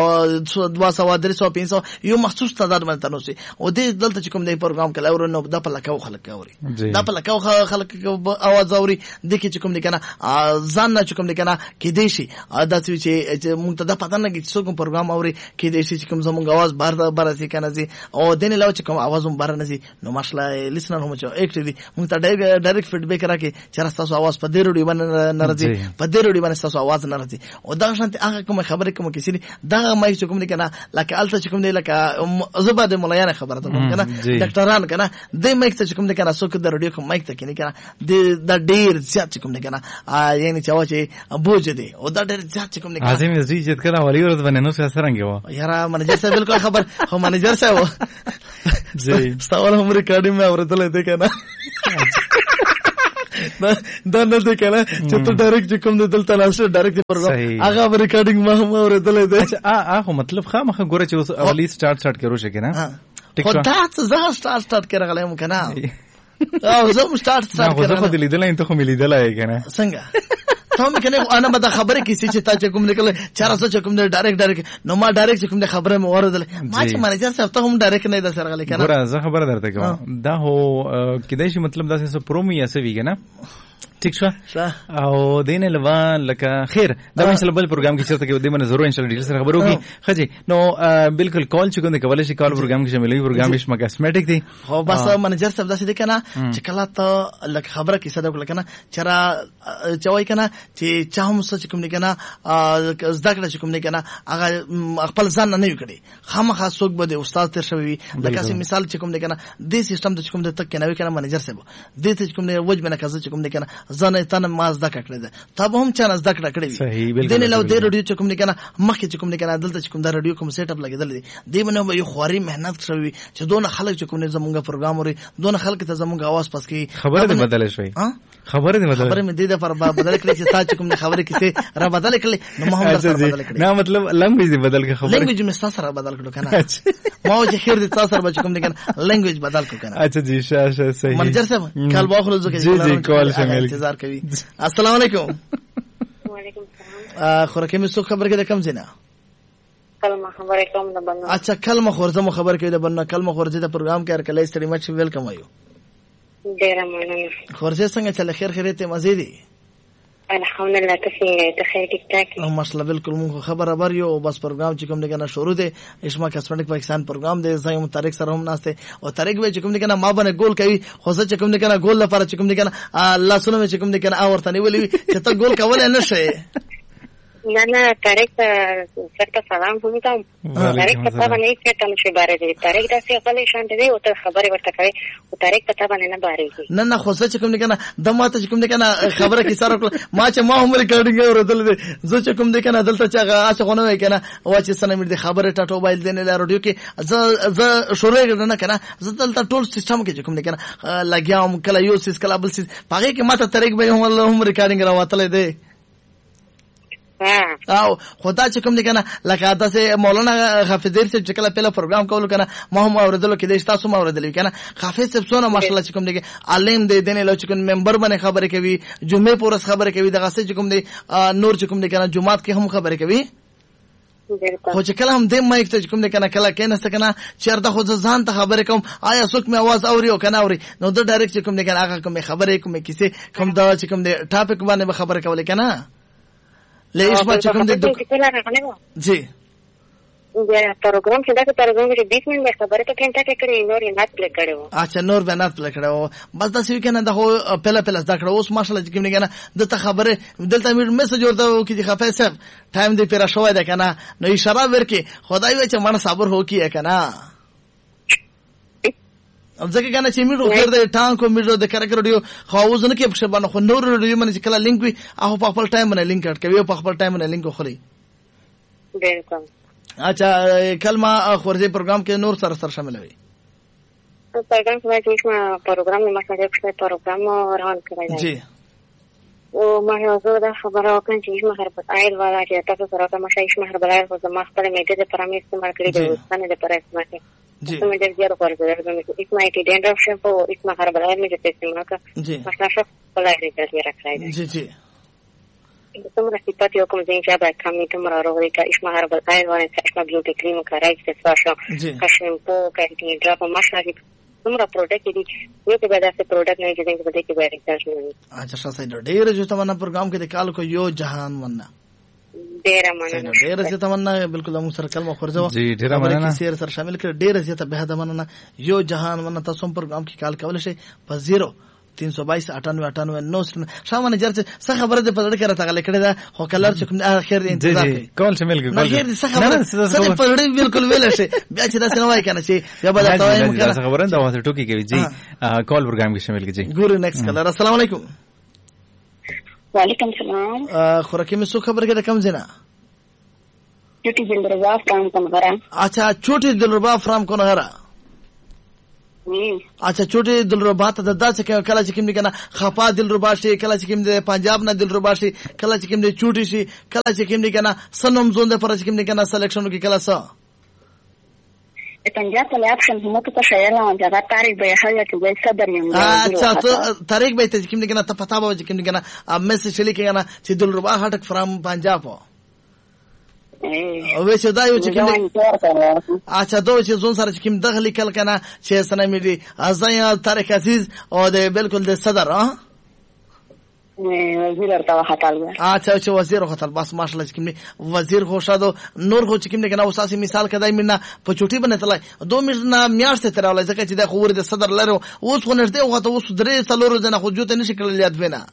او دوا سوا درې سو پنځه سو یو مخصوص تعداد باندې تناسوي او دې دلته چې کوم دي پروګرام کله ورنو د په لکاو خلک اوري دا په لکاو خلک اواز اوري د کې چې کوم دي کنه ځان نه چې کوم دي کنه کې دې شي دا چې موږ ته د پته نه کې څو کوم پروګرام اوري کې دې شي چې کوم زموږ اواز بار بار سي کنه زی او دنه لاو چې کوم اواز هم بار نه سي نو ماشاءالله لیسنر هم چې اکټ دي موږ ته ډایرکټ فیډبیک راکې چې تاسو اواز په دې روډي باندې ناراضي په دې روډي باندې تاسو اواز ناراضي او دا شانتي هغه کوم خبره کوم کې سي دا مې چې کوم دي کنه لکه الته چې کوم دی لکه زبده مولایانه خبره ده کنه ډاکټران کنه د مایک ته کوم د کنه سو د رادیو کوم مایک ته کنه کنه د د ډیر زیات کوم د کنه یعنی چې چې بوج دی او دا ډیر زیات کوم د کنه عظیم زی چې کله ولی ورځ باندې نو څه سرنګ و یاره منیجر صاحب بالکل خبر هو منیجر صاحب جی ستاول هم ریکارډینګ مې اورېدل دی کنه دا نه دی کنه چې ته ډایرکټ کوم د دلته لاشه ډایرکټ پروګرام هغه ریکارډینګ ما هم اورېدل دی. اچھا هغه مطلب خامخه ګوره چې اوس اولی سٹارټ سٹارټ کړو شي کنه خو دا څه زه سٹارټ سٹارټ کړه غلم کنه او زه سٹارټ سٹارټ کړه خو دې لیدل نه ته خو مې لیدلای کنه څنګه ته مې کنه انا به دا خبره کیسې چې تا چې کوم نکله چاره څه کوم د ډایرکټ ډایرکټ نو ما ډایرکټ کوم د خبره مې اوریدل ما چې منیجر صاحب ته هم ډایرکټ نه د سره غلې کنه ګوره زه خبره درته کوم دا هو کدای شي مطلب دا څه پرومو یا څه وی کنه ٹھیک شو او دین لوا لکه خیر دا ان شاء الله بل پروګرام کې چرته کې دې باندې ضرور ان شاء الله ډیټیل سره خبرو کی خجی نو بالکل کال چې کوم د کولای شي کال پروګرام کې شاملوي پروګرام هیڅ مګه اسمټیک دی خو بس منیجر صاحب دا څه دی کنه چې کله ته لکه خبره کې صدق لکنه چرا چوي کنه چې چا هم څه کوم دی کنه زده کړه چې کوم دی کنه هغه خپل ځان نه یو کړي خامخا څوک به د استاد تر شوی لکه مثال چې کوم دی کنه د سیستم د کوم د تک کنه کنه منیجر صاحب د ته کوم دی وجه نه کزه چې کوم دی کنه زنه تنه ماز د کړه ده ته به هم چانه زده کړه کړې دي دنه لو د رادیو چې کوم نه کنه مخکې چې کوم نه کنه دلته چې کوم د رادیو کوم سیټ اپ لګیدل دي دی باندې یو خوري مهنت شوی چې دونه خلک چې کوم نه زمونږ پروګرام وري دونه خلک ته زمونږ आवाज پس کی خبره دې بدل شوی خبره دې بدل خبره مې دې د پر بدل کړې چې تا چې کوم نه خبره کیسه را بدل کړې نو ما هم سره بدل کړې نه مطلب لنګویج دې بدل کړ خبره لنګویج مې سره بدل کړو کنه ما چې خیر دې تاسو سره بچ کوم نه کنه لنګویج بدل کړو کنه اچھا جی شاشه صحیح منجر صاحب کال باخلو زکه جی جی کال شامل انتظار کوي. السلام علیکم. وعلیکم السلام. خورکه مې څو خبر کې د کم زینا کلمه خبره کوم نه بنو. اچھا کلمه خورزه خبر کې د بنو کلمه خورزه د پروګرام کې هر کله ستړي مچ ویلکم وایو. ډیر مننه. خورزه څنګه چل خیر خیرته مزه دي. الحمدلله تاسو ته خیر ټیک ټاک. او ماشاءالله بالکل موږ خبر خبر یو بس پروګرام چې کوم دغه نه شروع دی اشما کسمټک پاکستان پروګرام دی زایم طارق سره هم ناشته او طارق به چې کوم دغه ما باندې ګول کوي خو څه چې کوم دغه ګول لپاره چې کوم دغه الله سونه چې کوم دغه اورته نیولې چې ته ګول کول نه شي. نه نه طارق سره سلام هم کوم. طارق ته باندې څه تم شي باره دی طارق داسې خپل شان دی او ته خبرې ورته کوي او طارق ته باندې نه باره نه نه خو څه چې کوم دغه د ماته چې کوم دغه خبره کې سره ما چې ما هم ریکارډینګ اوردل دي زه چې کوم دغه دلته چې هغه اڅ غونه وای کنه او چې سنه مې د خبره ټاټو موبایل دی نه رادیو کې زه زه شروع کړم نه کنه زه دلته ټول سیستم کې کوم دغه لګیام کله یو سیس کله بل سیس پاره کې ماته طارق به هم الله هم ریکارډینګ راوتل دی او خدا چې کوم دي کنه لکه تاسو مولانا حافظیر چې کله پیله پروګرام کول کنه ما هم اوریدل کې د تاسو ما اوریدل کنه حافظ صاحب سونه ماشاءالله چې کوم دي عالم دی دنه لو چې کوم ممبر باندې خبره کوي جمعه پورس خبره کوي دغه څه چې کوم دي نور چې کوم دي کنه جمعات کې هم خبره کوي خو چې کله هم د مایک ته کوم دي کنه کله کینه ست کنه چیرته خو ځان ته خبره کوم آیا څوک مې आवाज اوري او کنه اوري نو د ډایرکټ چې کوم دي کنه هغه کوم خبره کوم کیسه کوم دا چې کوم دي ټاپک باندې خبره کول کنه لیش ما چې کوم دي جی یا پروګرام چې دا پروګرام چې بیس منټ خبره ته کینټه کې کړی نور یې نات پلی کړو. اچھا نور به نات پلی کړو بس دا څه کنه دا هو پهله پهله دا کړو اوس ماشاءالله چې کوم نه کنه د خبره دلته مې میسج ورته کې خفای صاحب ټایم دی پیرا شوی ده کنه نو اشاره ورکي خدای وای چې مانه صبر هو کی کنه اب ځکه کنه چې میرو خیر د ټانکو میرو د کرکر رادیو خواوزونه کې په باندې خو نور رادیو باندې کله لینک وي هغه په خپل ټایم باندې لینک کټ کوي په خپل ټایم باندې لینک خوري. بالکل. اچھا کلمه خورځي پروګرام کې نور سره سره شامل وي. پروګرام کې چې پروګرام نه مخکې چې پروګرام روان کړی جی او ما یو زه دا خبره وکړم چې ما هر په آیل والا چې تاسو سره کوم شي چې ما هر بلای خو زما خپل میټه د پرامې استعمال کړی د وسانه د پرې استعمال کړی جی څه مې ډېر غوړ کړی چې اسمه ټي ډینډرف شیمپو اسمه هر بلای مې چې استعمال کړ جی مخه بلای دې راکړی جی جی څومره صفات یو کوم ځین چې به کمی ته مراره کا اسمه هر بلای وانه چې اسمه بیوټي کریم کارای چې فاشو کا شیمپو کا ټي ډراپ ماشاءالله څومره پروډکټ دي یو کې به دا څه پروډکټ نه چې دغه کې به ریسرچ نه وي. اچھا شاسه ډېر جو تمنا پروګرام کې د کال کو یو جهان وننا ډېر مننه ډېر زه تمنا بالکل موږ سره کلمه خورځو جی ډېر مننه سیر سره شامل کړ ډېر زه ته به تمنا یو جهان وننا تاسو پروګرام کې کال کول شي په زیرو तीन सौ बाईस अठानवे अठानवे नौ सामान्य जर څه خبره ده په لړ کې راته غلې کړې ده خو کلر چې کوم اخر دې انتظار کوي کول شمل کې کول څه خبره څه په لړ بالکل ویل شي بیا چې تاسو نه وای کنه چې یا به تاسو یې څه خبره ده واسه ټوکی کوي جی کال پروګرام کې شامل کیږي ګورو نیکست کلر السلام علیکم وعلیکم السلام خوراکي مې څه خبره کې کم زینا چوټي دلربا فرام کنغرا اچھا چوټي دلربا فرام کنغرا اچھا چوټي دلربا ته د داسې کله چې کوم کنه خفا دلربا شي کله چې کوم د پنجاب نه دلربا شي کله چې کوم د چوټي شي کله چې کوم کنه سنم زون د پر چې کوم کنه سلیکشن کې کله څه پنجاب ته اپشن هم ته شایله او دا تاریخ به هغه کې وای صدر یم اچھا ته تاریخ به ته کوم کنه ته پتا به چې کوم کنه میسج لیکي کنه چې دلربا هټک فرام پنجاب ویسه دا یو چې کوم اچھا دوه چې زون سره چې کوم دغه لیکل کنه چې سنه مې دي ازایا طارق عزیز او د بالکل د صدر ها وزیر ورته وختل اچھا چې وزیر وختل بس ماشاءالله چې کوم وزیر خو شادو نور خو چې کوم کنه اساسي مثال کدای منه په چوټي باندې تلای دوه میاشتې میاشتې ترولای ځکه چې د خو ور د صدر لرو اوس خو نشته او ته اوس درې څلور ځنه خو جوته نشي کړل یاد وینه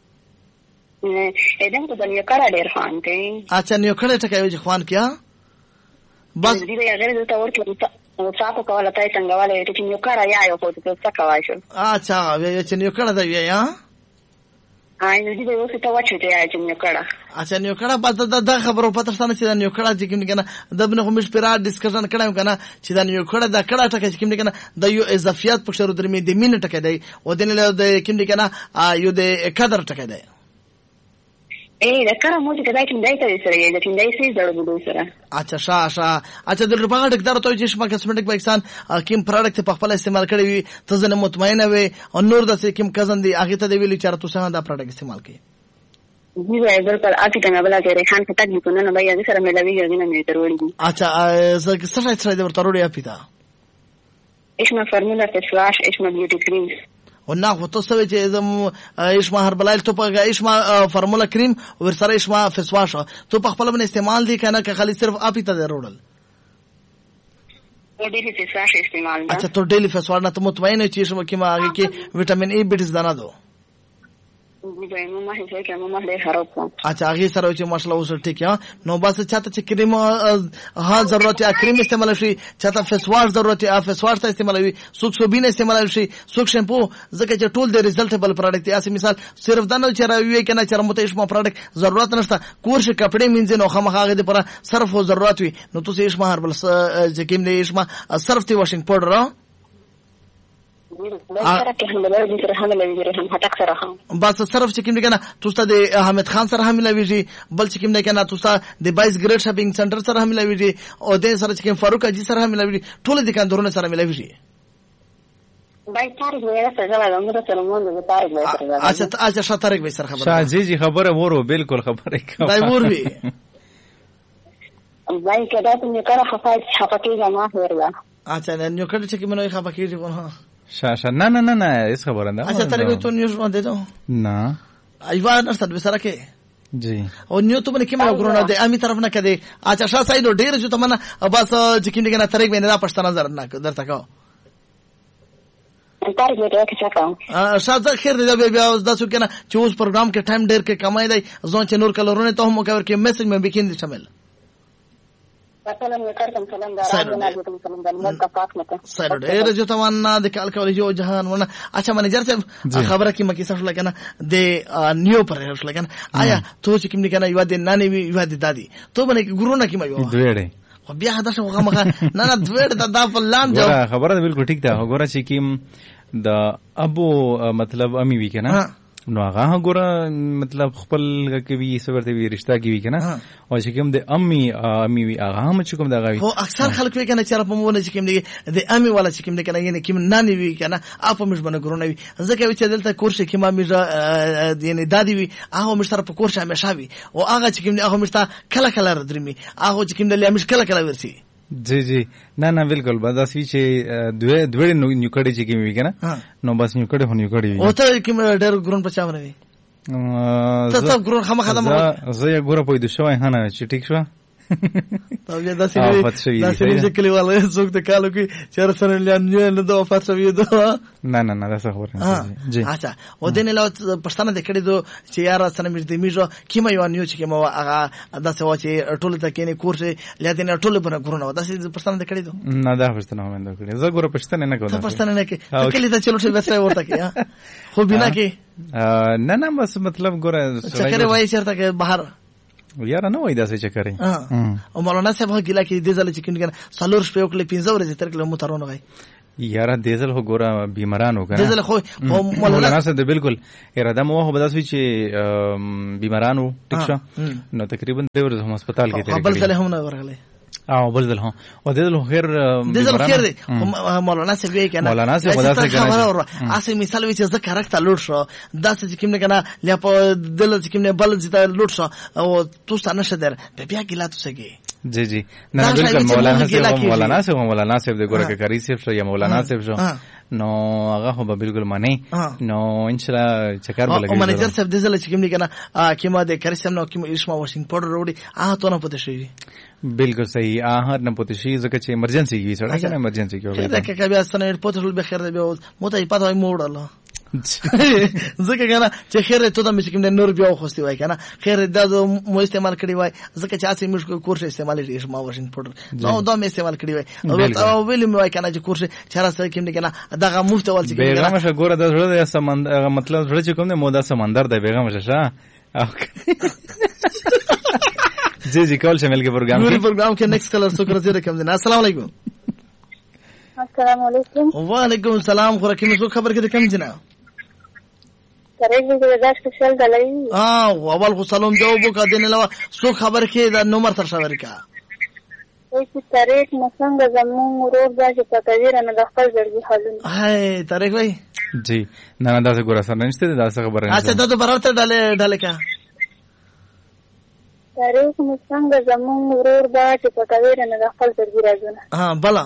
ادم ته د یو کار ډیر خوان کوي اچھا نیو کړه ټکای وځ خوان کیا بس دې یې غیر ته ورته او تاسو کوله تای څنګه والے چې نیو کار یا یو څه څه کوي شو اچھا وی چې نیو کړه دی یا آی نو دې اوس ته وچو دی چې نیو کړه اچھا نیو کړه په دا خبرو پته ستانه چې نیو کړه چې کوم کنه دبنه هم شپرا ډیسکشن کړم کنه چې دا نیو کړه دا کړه ټکای چې کوم کنه د یو اضافیات په شروع درمه د مين ټکای دی او د نه د کوم کنه یو د قدر ټکای دی اے دا کار مو چې کدای چې دای ته سره یې چې دای سي زړه بده سره اچھا شا شا اچھا د ربا ډکټر ته چې شپه کسمټیک پاکستان کوم پروډکټ په خپل استعمال کړی وي ته زنه مطمئنه وي او نور د کوم کزن دی هغه ته دی ویل چې تاسو څنګه دا پروډکټ استعمال کړئ جی وای بالکل اته څنګه بلا چې ریحان ته تګ کو نه بیا سره ملوي غوښنه نه تروړي اچھا زه څه څه دی ورته وروړي اپیتا اسمه فارمولا فلاش اسمه بیوټي کریم ونه خو تاسو چې زم اسما هربلایل تو په اسما فارمولا کریم ور سره اسما فیس واش تو په خپل باندې استعمال دي کنه که خالي صرف اپ ته ضرورل او ډیلی فیس واش استعمال اچھا تو ډیلی فیس واش نه ته مطمئن چې اسما کې ما هغه کې وټامین ای بیټس دانا دو نو ما هیڅ کې ما له خراب کوم اچھا هغه سره چې ماشاءالله اوس ټیک یا نو بس چاته چې کریم ها ضرورت یا کریم استعمال شي چاته فیس واش ضرورت یا فیس واش ته استعمالوي سوک سوبین استعمال شي سوک شیمپو ځکه چې ټول د ریزلټبل پروډکټ یا مثال صرف دا نه چې راوي کنه چې مته اسما پروډکټ ضرورت نشته کورش کپڑے مینځ نو خامخاغه د پر صرف ضرورت وي نو تاسو اسما هربل چې کوم نه اسما صرف تی واشنګ پاوډر بس صرف چې کوم کنه تاسو د احمد خان سره هم ملويږي بل چې کوم کنه تاسو د بایس ګریډ شاپینګ سنټر سره هم ملويږي او د سره چې کوم فاروق اجي سره هم ملويږي ټول د کاندورونه سره ملويږي بای تاریخ ویره سره زما موږ سره مونږ د تاریخ ویره سره اچھا اچھا شا تاریخ به سره خبره شاه جی جی خبره وره بالکل خبره کوي دای ور وی بای کدا ته نه کار خفای خفقي جما هرلا اچھا نو کړه چې کوم نو خفقي دي ونه شاشه نه نه نه نه اس خبره نه اچھا تاریخ ته نیوز باندې ته نه ایوان استاد وسره کې جی او نیو ته باندې کومه غرونه ده امي طرف نه کده اچھا شاه سايد ډیر جو تمنه بس چې کینې کنه تاریخ باندې دا پښتنه نظر نه درته کا تاریخ دې کې څه کوم شاه خیر دې بیا اوس داسو کنه چې اوس پروګرام کې ټایم ډیر کې کمای دی ځون چې نور کلرونه ته هم کوي کې میسج مې بکین شامل سلام علیکم سلام علیکم سلام علیکم سر ډیر جو تمنا د کال کولې جو جهان ونه اچھا منیجر صاحب خبره کی مکی صاحب لګنه د نیو پر هرش لګنه آیا تو چې کوم کنه یو د نانی وی یو د دادی تو باندې ګورونه کی مې و دویړې خو بیا دا څنګه مخه نه نه دویړ د په لام جو خبره بالکل ټیک ده وګوره چې کیم د ابو مطلب امی وی کنه نو هغه ګوره مطلب خپل کوي سورته وی رشتہ کوي کنه او چې کوم د امي امي وی هغه هم چې کوم د غوي هو اکثر خلک وی کنه چې په مونږ چې کوم دی د امي والا چې کوم دی کنه یعنی کوم نانی وی کنه اپ مش باندې ګورونه وی ځکه چې دلته کورس کې ما مې یعنی دادی وی هغه مش سره په کورس همیشه وی او هغه چې کوم دی هغه مش تا کله کله درمي هغه چې کوم دی همیشه کله کله ورسي جی جی نه نه بالکل بس وی چې دوه دوه نو کړي چې کوم وی کنه نو بس نو کړي هونی کړي او ته کوم ډېر ګرون په چاونه وی ته ته ګرون خامہ خدمه زه یې ګوره په دې شوې هنه چې ټیک شو دا بیا داسې داسې چې کلیواله څوک د کالو کې چېر سره لیان نه د وفات شوی دو نه نه نه دا څه خبره جی اچھا و دې نه له پښتنه د کړي دو چې یار سره مې د میجو کیما یو نیو چې کیما هغه داسې و چې ټول ته کې نه کورس لیدې نه ټول پر ګورنه داسې پښتنه د کړي دو نه دا پښتنه هم نه کړي زه ګوره پښتنه نه کوم پښتنه نه کې کله ته چلو چې بس ورته کې خو بنا کې نه نه بس مطلب ګوره چکر وای چرته کې بهر یاره نه وای داسې چکرې او مولانا صاحب ګیلا کې دې ځل چې کینګ سالور شپه وکړي پنځه ورځې تر کله موترونه غي یاره دیزل هو ګوره بیمارانو کنه دیزل خو مولانا صاحب بالکل اراده مو هو بداسوي چې بیمارانو ټیک شو نو تقریبا د ورځ هم هسپتال کې تیر بل ځله هم نه ورغله او بل ځل هم او دیزل خیر دیزل خیر دی مولانا صاحب یې کنه مولانا صاحب بداسه کنه اسې مثال وی چې ذکر راکته لوټ شو داسې چې کوم نه کنه لا په دل چې کوم نه بل چې لوټ شو او تو ستنه شدر بیا ګیلا تسګي جی جی نه بالکل مولانا صاحب مولانا صاحب مولانا صاحب د ګوره کې کاری صاحب شو یا مولانا صاحب شو نو هغه خو به بالکل معنی نو ان شاء الله چکر بلګي او منیجر صاحب د زله چې کوم نه کنه کیما د کریسم نو کیما اسما واشنګ پاوډر وروړي هغه ته نه پته شي بالکل صحیح آهر نه پته شي ځکه چې ایمرجنسي کې سره کنه ایمرجنسي کې وي دا کې بیا ستنه پته به خیر دی به مو ته پته وای موړل ځکه کنه چې خیر ته د مشکم د نور بیا خوستي وای کنه خیر د مو استعمال کړی وای ځکه چې اسې مشکو کورس استعمال لري اسما واشنګ پاوډر نو دا مې استعمال کړی وای او ویل مې وای کنه چې کورس چاره سره کوم نه کنه دغه مفت ول چې بیغه مشه ګوره د زړه د سمندر مطلب زړه چې کوم نه مودا سمندر دی بیغه مشه شه जी जी कॉल शामिल के प्रोग्राम के प्रोग्राम के नेक्स्ट कलर शुक्र से रकम देना अस्सलाम वालेकुम अस्सलाम वालेकुम वालेकुम सलाम खो रखी मुझको खबर के कम जना करे भी जगह स्पेशल दलाई हां अवल को सलाम जवाब का देने लवा सो खबर के नंबर तर खबर का एक तारीख मसंग जमून रोड जाके पतावीर न दखल जर्गी हालून हाय तारीख भाई जी ना ना दासे गोरा सर नष्टे दासे खबर है अच्छा तो बराबर डाले डाले क्या तारीख मसंग जमून रोड जाके पतावीर न दखल जर्गी राजून हां बला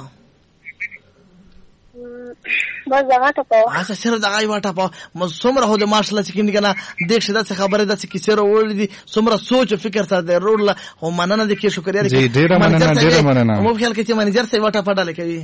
बस जगह ته پاو اچھا سره دغه واټه پاو م څومره هو د ماشله چې کینې کنه دیک شدا څه خبره ده چې کیسه ورول دي څومره سوچ او فکر سره د روړ له او مننه د کې شکر یاري جی ډیر مننه ډیر مننه مو خیال کې چې منیجر سره واټه پډاله کوي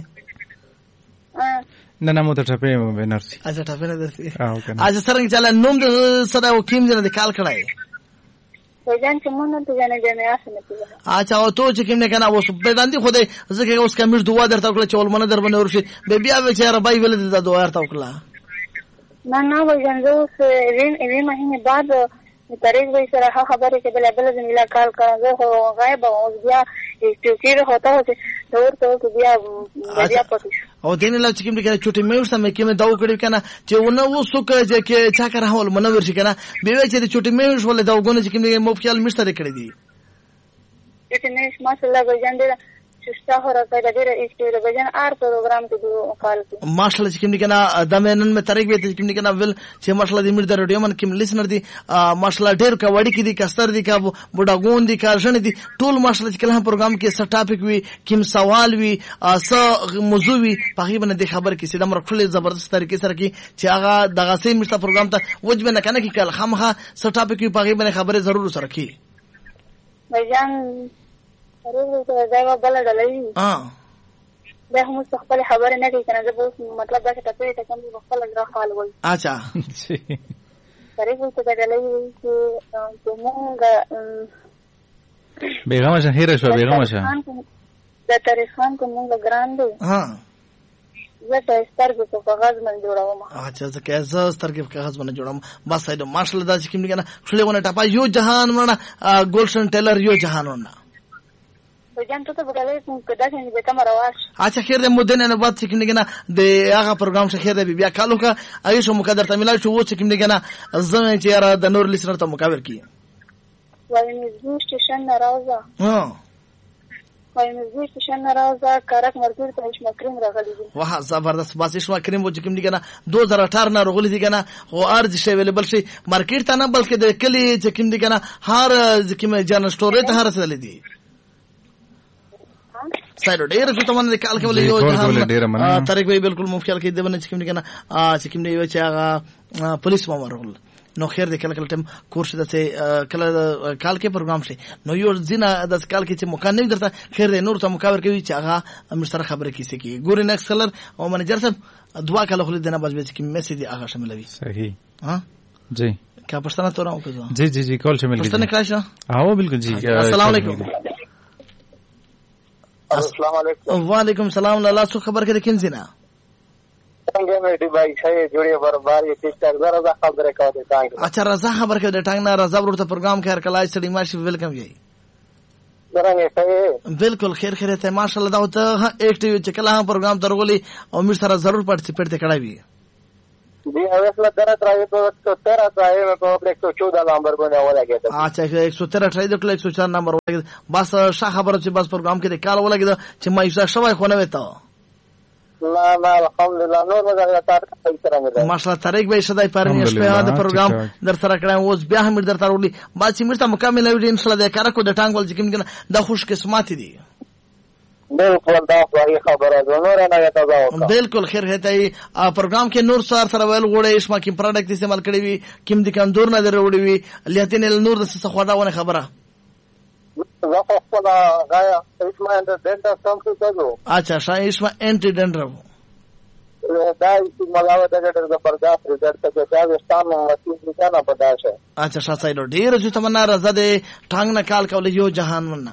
نه نه مو ته ټپې مو نرسي اچھا ټپې نه درسي اچھا سره چاله نوم د سره او کیم جن د کال کړای وجان چې مونږ ته جن جن اسنه کیږي اچھا او تو چې کیم نه کنه اوس په باندې خو دې ځکه اوس کمر دعا درته وکړه چې ولمنه در باندې ورشي به بیا به چې ربای ول د دعا درته وکړه نه نه وجان زه اوس وین وین مهینه بعد تاریخ به سره خبره کې بل بل زميلا کال کړه زه غایب اوس بیا چې هوتا هوته دور ته بیا بیا پاتې او دین له چې کوم دغه چټي مې ورسمه کې مې دا وکړی کنه چې ونه وسوک چې چا کار هول منور شي کنه به وی چې چټي مې ورسول دا وګونه چې کوم دغه مو خیال مشترک کړی دي چې نه ماشاءالله بجان دې شستا هره پیدا دې ایستو بجان ار پروګرام کې دوه کال کې ماشاءالله چې کوم دغه د مېنن مې طریق وې چې کوم دغه ول چې ماشاءالله دې مې د رادیو من کوم لیسنر دي ماشاءالله ډېر کا وړي کې دي کستر دي کا بډاګون دي کا ژن دي ټول ماشاءالله چې کله پروګرام کې څه ټاپک وي کوم سوال وي څه موضوع وي په هغه باندې خبر کې سیده مرخل زبردست طریقې سره کې چې هغه دغه سي مشته پروګرام ته وجبه نه کنه کې کله خامخه څه ټاپک وي په هغه باندې خبره ضرور سره کې بجان ضرور ته دا بل ډلې ها دا هم خپل خبره نه کوي کنه زه مطلب دا چې تاسو ته کوم خپل نه خال وای اچھا ضرور ته دا ډلې چې موږ بیغمه شهیره شو بیغمه شه دا تاریخ خان کومه ګراند ها زه ته سترګې په کاغذ باندې جوړوم اچھا زه که زه سترګې په کاغذ باندې جوړوم بس ایدو ماشاءالله دا چې کوم کنه خلونه ټپا یو جهان ونه ګولشن ټیلر یو جهان ونه بجان ته بغلې کدا چې به کوم رواج اچھا خیر دې مدن نه بعد چې کوم کنه د هغه پروګرام څخه خیر دې بیا کالو کا ایشو مقدر ته ملای شو چې کوم کنه زمه چې را د نور لیسنر ته مقابل کی وای مزو سټیشن ناراضه ها وای مزو سټیشن ناراضه کارک مرګ ته هیڅ مکریم راغلی دي واه زبردست باسي شو کریم و چې کوم کنه دو هزار اٹھارہ نه راغلی دي کنه او ارز شی اویلیبل شي مارکیټ ته نه بلکې د کلی چې کوم کنه هر کوم جنرال سٹور ته هر څه دي سایډ ډیر څه ته باندې کال کولې یو طریق وی بالکل مفکل کې د باندې چې کوم کنه چې کوم دی چې هغه پولیس مامور نو خیر دې کله کله ټیم کورس دته کله کال کې پروګرام شي نو یو ځینه د کال کې چې موقع نه درته خیر دې نور ته مکاور کوي چې هغه مشترک خبره کیسه کی ګوري نکس کلر او منیجر صاحب دعا کله خو دې نه بس به چې میسج هغه شاملوي صحیح ها جی क्या पछताना तो रहा हूँ कुछ जी जी जी कॉल से मिल पछताने क्रैश आओ बिल्कुल जी अस्सलाम वालेकुम अस्सलाम वालेकुम वालेकुम सलाम अल्लाह सु खबर के किन जिना संगे में डिवाइस है जोड़े बरबार ये टिकटॉक रजा खबर का देता है अच्छा रजा खबर के देता है ना रजा रोड प्रोग्राम खैर कला स्टडी मार्श वेलकम यही करेंगे सही बिल्कुल खैर खैर है माशाल्लाह दावत एक्टिव चकला प्रोग्राम तरगोली और मेरे सारा जरूर पार्टिसिपेट करा भी जी हवेसला तरह ट्राई तो एक सौ तेरह ट्राई में तो एक सौ चौदह नंबर बने वाला गया था अच्छा एक सौ तेरह ट्राई तो एक सौ चार नंबर वाला गया बस शाह खबर से बस प्रोग्राम के काल वाला गया चिम्मा इसा शवाई खोने में था ना ना अल्हम्दुलिल्लाह नूर में जाकर तार सही करेंगे माशाल्लाह तारीख भाई सदाई पारनी इस पे आधे प्रोग्राम दर तरह करें वो ब्याह में दर तारोली बात सी मिर्ता मुकामिल है इंशाल्लाह दे कारक को दटांग वाल जिकिम के दा खुश किस्मत दी बिल्कुल दा वही खबर है नूर ना ये तजाओ बिल्कुल खैर है तई प्रोग्राम के नूर सर सर वेल गोड़े इसमा की प्रोडक्ट इस्तेमाल करी हुई किम दिकान दूर ना दे रोड़ी हुई लियातिन नूर दस सखवाड़ा वाले खबरा वफला गाया इसमें डेंटा समझ तो अच्छा शायद इसमें एंटी डेंड्रव दाई की मलावत है कि जबरदस्त रिजल्ट के साथ स्टाम में मशीन निकालना पड़ा है अच्छा शायद साइड ढेर जो तमन्ना रजा दे टांग ना काल का यो जहान वन्ना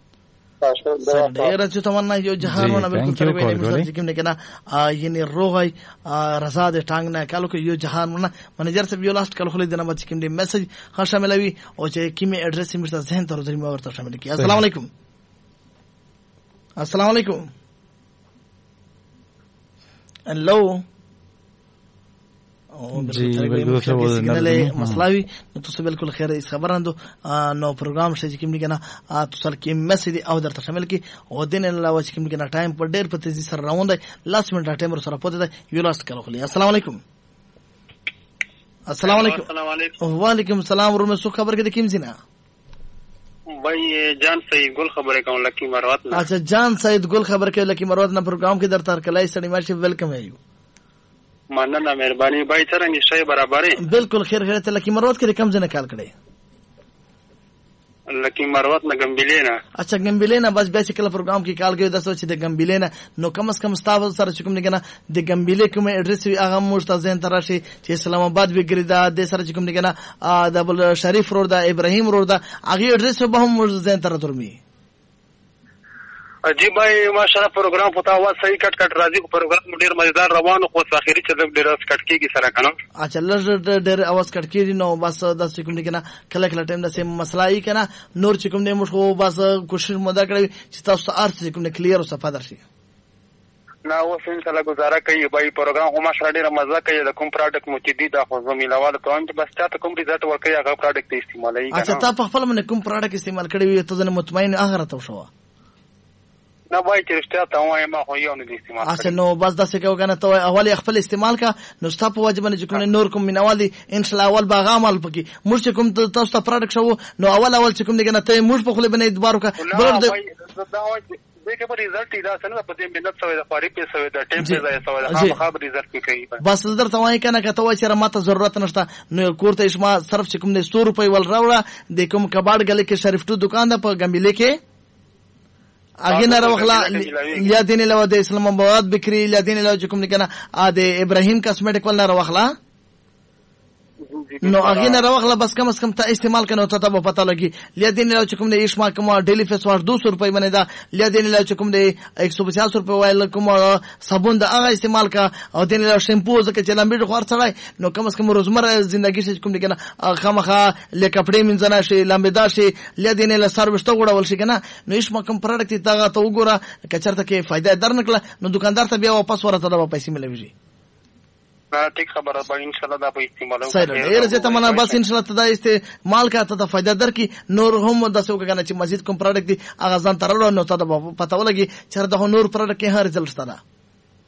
ढेर जो तमन्ना यो जहान वन्ना बिल्कुल तरबे ने जिकिम ने कहना ये ने रोगाई रजा दे टांग ना काल को यो जहान वन्ना मैनेजर से यो लास्ट कल खुले देना बच जिकिम ने मैसेज हां शामिल हुई और जे किमे एड्रेस से मिर्ता जहन तर उधर में और तो शामिल किया अस्सलाम वालेकुम अस्सलाम वालेकुम हेलो जी बिल्कुल मसलावी तो बिल्कुल खैर इस खबर दो नो प्रोग्राम से जिकिम ने कहना तो सर की मैसेज और दर शामिल की और दिन अलावा जिकिम ने कहना टाइम पर देर पर तेजी सर राउंड है लास्ट मिनट टाइम और सर पोते है यू लास्ट करो खली अस्सलाम वालेकुम अस्सलाम वालेकुम वालेकुम सलाम और मैं सुख खबर के किम जिना भाई ये जान सईद गुल खबर का लकी मरवत ना अच्छा जान सईद गुल खबर के लकी मरवत ना प्रोग्राम के दर तार कलाई स्टडी मार्श वेलकम है यू मानना ना मेहरबानी भाई चलेंगे सही बराबर है बिल्कुल खैर खैर ते लकी मरवत के कम जने काल करे लकी मरवत ना गंबिले ना अच्छा गंबिले ना बस बेसिकल प्रोग्राम की काल के दस बजे गंबिले ना नो कम से कम स्टाफ सर चुकम ने कहना दे गंबिले के में एड्रेस भी आगम मुस्तजन तराशी जे इस्लामाबाद भी गिरदा दे सर चुकम ने कहना डबल शरीफ रोड दा इब्राहिम रोड दा आगे एड्रेस पे बहु मुस्तजन तरह तुरमी जी भाई माशाल्लाह प्रोग्राम पता हुआ सही कट कट राजी को प्रोग्राम ढेर मजेदार रवान को आखिरी चलक ढेर कट की सरा कनो अच्छा लज ढेर आवाज कट की नो बस दस चिकुम ने केना कले कले टाइम दसे मसला ही केना नूर चिकुम ने मुझको बस कोशिश मदा करे चिता अर्थ चिकुम ने क्लियर हो सफा दर्शी ना वो फिन सला गुजारा कई भाई प्रोग्राम हो माशाल्लाह ढेर मजा कई द कुम प्रोडक्ट मुतिदी दा हो जमीला वाला तो अंत बस चाहते कुम रिजल्ट वर कई अगर प्रोडक्ट इस्तेमाल है अच्छा ता पफल में कुम प्रोडक्ट इस्तेमाल करे हुए तो जने मुतमईन आखिर तो शो ना भाई चिरस्ता तो है मा हो यो ने इस्तेमाल अच्छा नो बस दस के होगा ना तो अवली अखफल इस्तेमाल का नुस्ता पे वाजिब ने जिकुम ने नूर कुम मिनवाली इंशाल्लाह अवल बागा अमल पकी मुझ कुम तो तो प्रोडक्ट शो नो अवल अवल चिकुम ने कहना ते मुझ पे खुले बने दोबारा का बरोड देखे पर रिजल्ट इदा से ना पते मिनट सवे पारी पे सवे दा टेम पे जाए सवे हां खबर रिजल्ट की कही बस इधर तो वही कहना कहता है चरा माता जरूरत नष्टा नो कोरते इसमा सिर्फ चिकुम ने सौ रुपए वाल रावड़ा देखुम कबाड़ गले के शरीफ टू दुकान दा पर गंबिले के आगे ना रवखला या दिन लवा दे इस्लामाबाद बिक्री या दिन लवा जुकुम ने कहना आदे इब्राहिम कॉस्मेटिक वाला रवखला नो आगे ना रवखला बस कम से कम ता इस्तेमाल करना होता तब पता लगी लिया दिन लवा जुकुम ने इश्मा कम डेली फेस वॉश दो सौ रुपए बने दा लिया दिन लवा जुकुम ने एक सौ पचास रुपए वाला कम साबुन दा आगा इस्तेमाल का और दिन लवा शैम्पू जके चलम भी खर्च चलाए नो कम से कम रोजमर्रा जिंदगी से जुकुम ने कहना खामखा ले कपड़े में जना से लंबेदार से लिया दिन लवा सर्विस तो गोड़ा वलसी कहना नो इश्मा कम प्रोडक्ट तागा तो उगोरा कचरता के फायदा दर निकला नो दुकानदार तब वापस वरा तदा पैसे मिले भी ठीक खबर है इंशाल्लाह दा इस्तेमाल हो सही है ये जता मना बस इंशाल्लाह तदा इस्ते माल का तदा फायदा दर की नूर हम दसो का ची मस्जिद को प्रोडक्ट दी आगा जान तरलो नो तदा पता लगी चर द नूर प्रोडक्ट के हर रिजल्ट तदा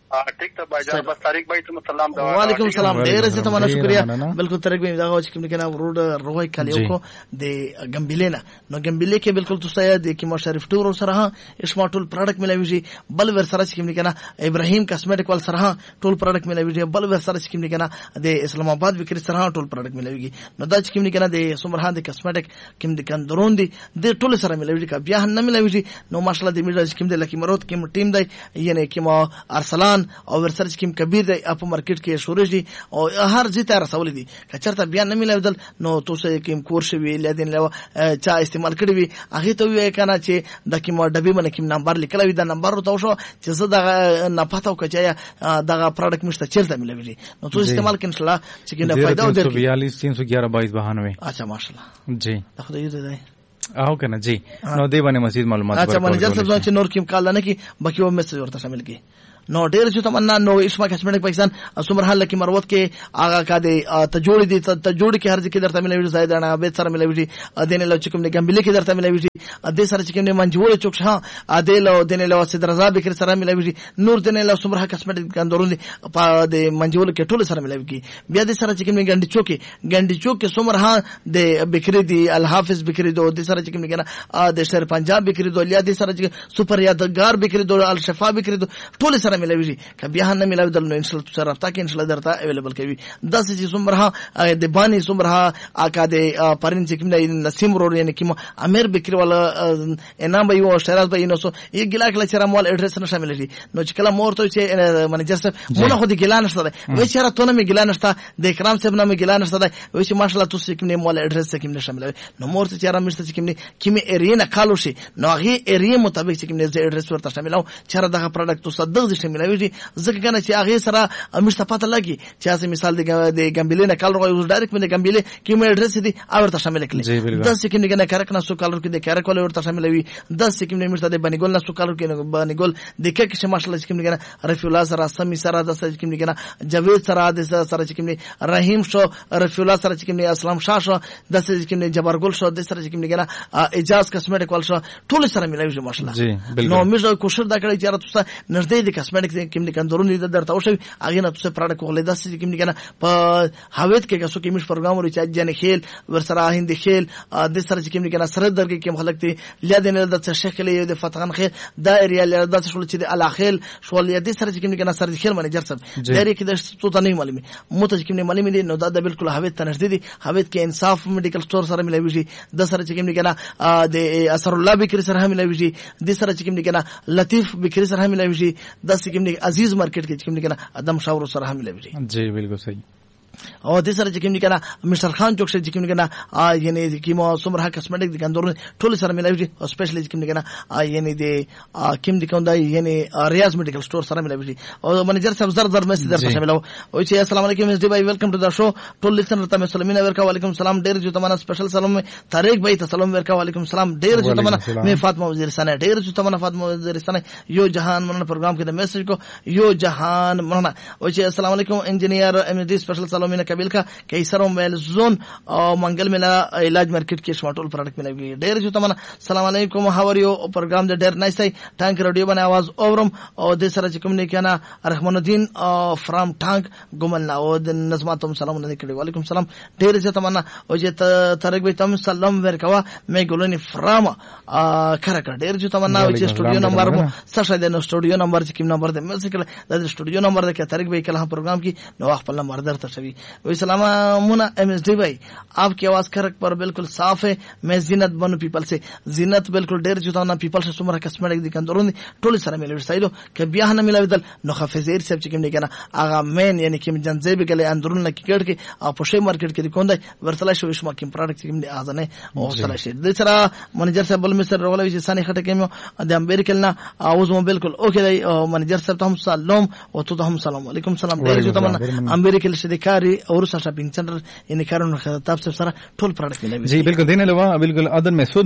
ټیک ته بایجان بس طریق بای ته سلام دا وعلیکم السلام ډیر زه ته مننه شکریا بالکل طریق بای دا چې کوم کنه ورود روي کلیو کو د ګمبلینا نو ګمبلی کې بالکل تاسو د کې مشرف ټور سره اسما ټول پروډکټ ملوي بل ور سره چې کوم کنه ابراهيم کاسمیټیک ول سره ټول پروډکټ ملوي بل ور سره چې کوم کنه د اسلام آباد وکړي سره ټول پروډکټ ملوي نو دا چې کوم کنه د سمرهان د کاسمیټیک کوم د کندرون دي د ټول سره ملوي کا بیا نه ملوي نو ماشاءالله د میډیا چې کوم د لکی مرود کوم ټیم دی یعنی کوم ارسلان او ور سره چې کوم کبیر دی اپ مارکیټ کې شورش دي او هر ځای ته رسول دي کچرته بیا نه ملوي نو تاسو کوم کورس وی لدین له چا استعمال کړی وي هغه ته وی کنه چې د کوم ډبې باندې کوم نمبر لیکل وي دا نمبر ته شو چې زه د نه پاتاو کچیا دغه پروډکټ مشته چیرته ملوي نو تاسو استعمال کین ان شاء الله چې کنه فائدہ و درکې بیالیس تین سو گیارہ بائیس بہانوے اچھا ماشاءالله جی خدای دې دی او کنه جی نو دی باندې مزید معلومات اچھا منیجر صاحب چې نور کوم کال نه کی باقي و میسج ورته شامل کی نو ډیر چې تمنا نو اسما کاسمیټک پاکستان سمر حل کې مروت کې آغا کا دي تجوړي دي تجوړي کې هر ځکه درته ملوي زائد نه به سره ملوي دینه لو چې کوم نه ګمبلي کې درته ملوي د سره چې کوم نه منجوړ چوک ها ادې لو دینه لو سید رضا بکر سره ملوي نور دینه لو سمر کاسمیټک کندورون په د منجوړ کې ټول سره ملوي بیا د سره چې کوم نه ګنډي چوک ګنډي چوک کې سمر ها د بکری دي الحافظ بکری دو د سره چې کوم نه د شهر پنجاب بکری دو لیا د سره چې سپر یادګار بکری دو الشفا بکری دو ټول سره ملوي کبه نه ملوي دل نو ان شاء الله سره رابطه کې ان شاء الله درته اویلیبل کوي داس چې سمره د بانی سمره اکا د پرین چې کوم نه نسیم ورو یعنی کوم امیر بکری والا انام به یو شرات به نو سو یو ګلا کله چې رامول اډرس نه شامل دي نو چې کله مور ته چې منیجر صاحب مونږ خو د ګلا نشته وای چې را ته نه ګلا نشته د اکرام صاحب نه ګلا نشته وای چې ماشاءالله تاسو کوم نه مول اډرس کې نه شامل نو مور ته چې را مشته چې کوم نه کوم ایریا نه کالو شي نو هغه ایریا مطابق چې کوم نه اډرس ورته شامل چې را دغه پروډکټ تو صدق دي شامل ځکه کنه چې هغه سره مشته پته لګي چې اسه مثال د ګمبلې نه کال راوي ډایرکټ باندې ګمبلې کوم اډرس دي او ورته شامل کړي د سکه نه کارک نه سو کال کې د کارک ول ورته شامل وي د سکه نه مشته د بنګول نه سو کال کې بنګول د کې چې ماشاءالله چې کوم نه رفیع الله سره سمي سره د سره کوم نه جاوید سره د سره چې کوم نه رحیم شو رفیع الله سره چې کوم نه اسلام شاه شو د سره چې کوم نه جبرګل شو د سره چې کوم نه اجازه کاسمیټیک ول شو ټول سره ملایوي ماشاءالله نو موږ کوشش دا کړی چې تاسو نږدې د کاسمیټیک کوم نه کندرون دې درته او شي اغه نه تاسو پروډکټ کوله داسې کوم نه کنه په هاویت کې کسو کې مش پروګرام ورچ جن خیل ور سره هند خیل د سره کوم نه کنه سره درګه کوم خلک ته لیدل د څه شکل د فتحان خیل دایره ل د څه چې د الاخیل شو ل دې سره کوم نه کنه سره خیل منیجر صاحب دایره کې د څه ته نه معلومه مو ته کوم نه معلومه دي نو دا د بالکل هاویت ته نږدې دي هاویت کې انصاف میډیکل سٹور سره ملوي شي د سره کوم نه کنه د اثر الله بکر سره ملوي شي د سره کوم نه کنه لطیف بکر سره ملوي شي د کوم نه عزیز مارکیټ کې کوم نه کنه ادم شاور سره هم لوي جی بالکل صحیح او د سره چې کوم کنه مستر خان چوک چې کوم کنه یعنی کیمو سمره کاسمیټک د کندور ټول سره ملوي او سپیشلی کوم کنه یعنی د کوم د کوم د یعنی ریاض میډیکل سٹور سره ملوي او منیجر صاحب زر زر میسج درته شامل او چې السلام علیکم اس ډی بھائی ویلکم ټو دا شو ټول لیسنر ته سلامونه ورکا وعلیکم السلام ډیر جو تمنا سپیشل سلام طارق بھائی ته سلام ورکا وعلیکم السلام ډیر جو تمنا می فاطمه وزیرستان ډیر جو تمنا فاطمه وزیرستان یو جهان مننه پروګرام کې د میسج کو یو جهان مننه او چې السلام علیکم انجینیر ام ڈی سپیشل سلامونه قبیل کا کیسر موبایل زون او منګل ملا علاج مارکیټ کې شماټول پروډکټ ملوي ډیر جو تمنا السلام علیکم هاو ار یو پروګرام د ډیر نایس دی ټانک رادیو باندې आवाज اورم او د سره کوم نه کنه رحمان الدین فرام ټانک ګمل او د نظماتم سلام نه کړي وعلیکم السلام ډیر جو تمنا او چې ترګ به تم سلام ورکوا مې ګولنی فرام کړه کړه ډیر جو تمنا او چې سټوډیو نمبر مو سره د سټوډیو نمبر چې کوم نمبر د مې څخه د سټوډیو نمبر د ترګ به کله پروګرام کې نو خپل نمبر درته شوی سلام मुना एम एस डी भाई आपकी आवाज खरक पर बिल्कुल साफ है मैं जीनत बनु पीपल से जीनत बिल्कुल डेर जुता ना पीपल से सुमरा कस्मेटिक दिकन दोरन टोली सारा मिले साइलो के बियाह ना मिला विदल नो खफेजेर सब चिकम ने कहना आगा मेन यानी कि जनजेब के अंदरून ना किकड़ के पोशे मार्केट के दिकोंदा वर्तला शो विश्व की प्रोडक्ट चिकम ने आजने ओ सला शे दसरा मैनेजर साहब बल मिस्टर रोला विजय सानी खटे के द अमेरिकल ना आवाज में बिल्कुल ओके दाई मैनेजर साहब तो हम सलाम और तो हम सलाम वालेकुम सलाम डेर जुता मन अमेरिकल से दिकारी और शॉपिंग सेंटर यानी कारण खताब से सारा टोल प्रोडक्ट मिले जी बिल्कुल देने लवा बिल्कुल अदन में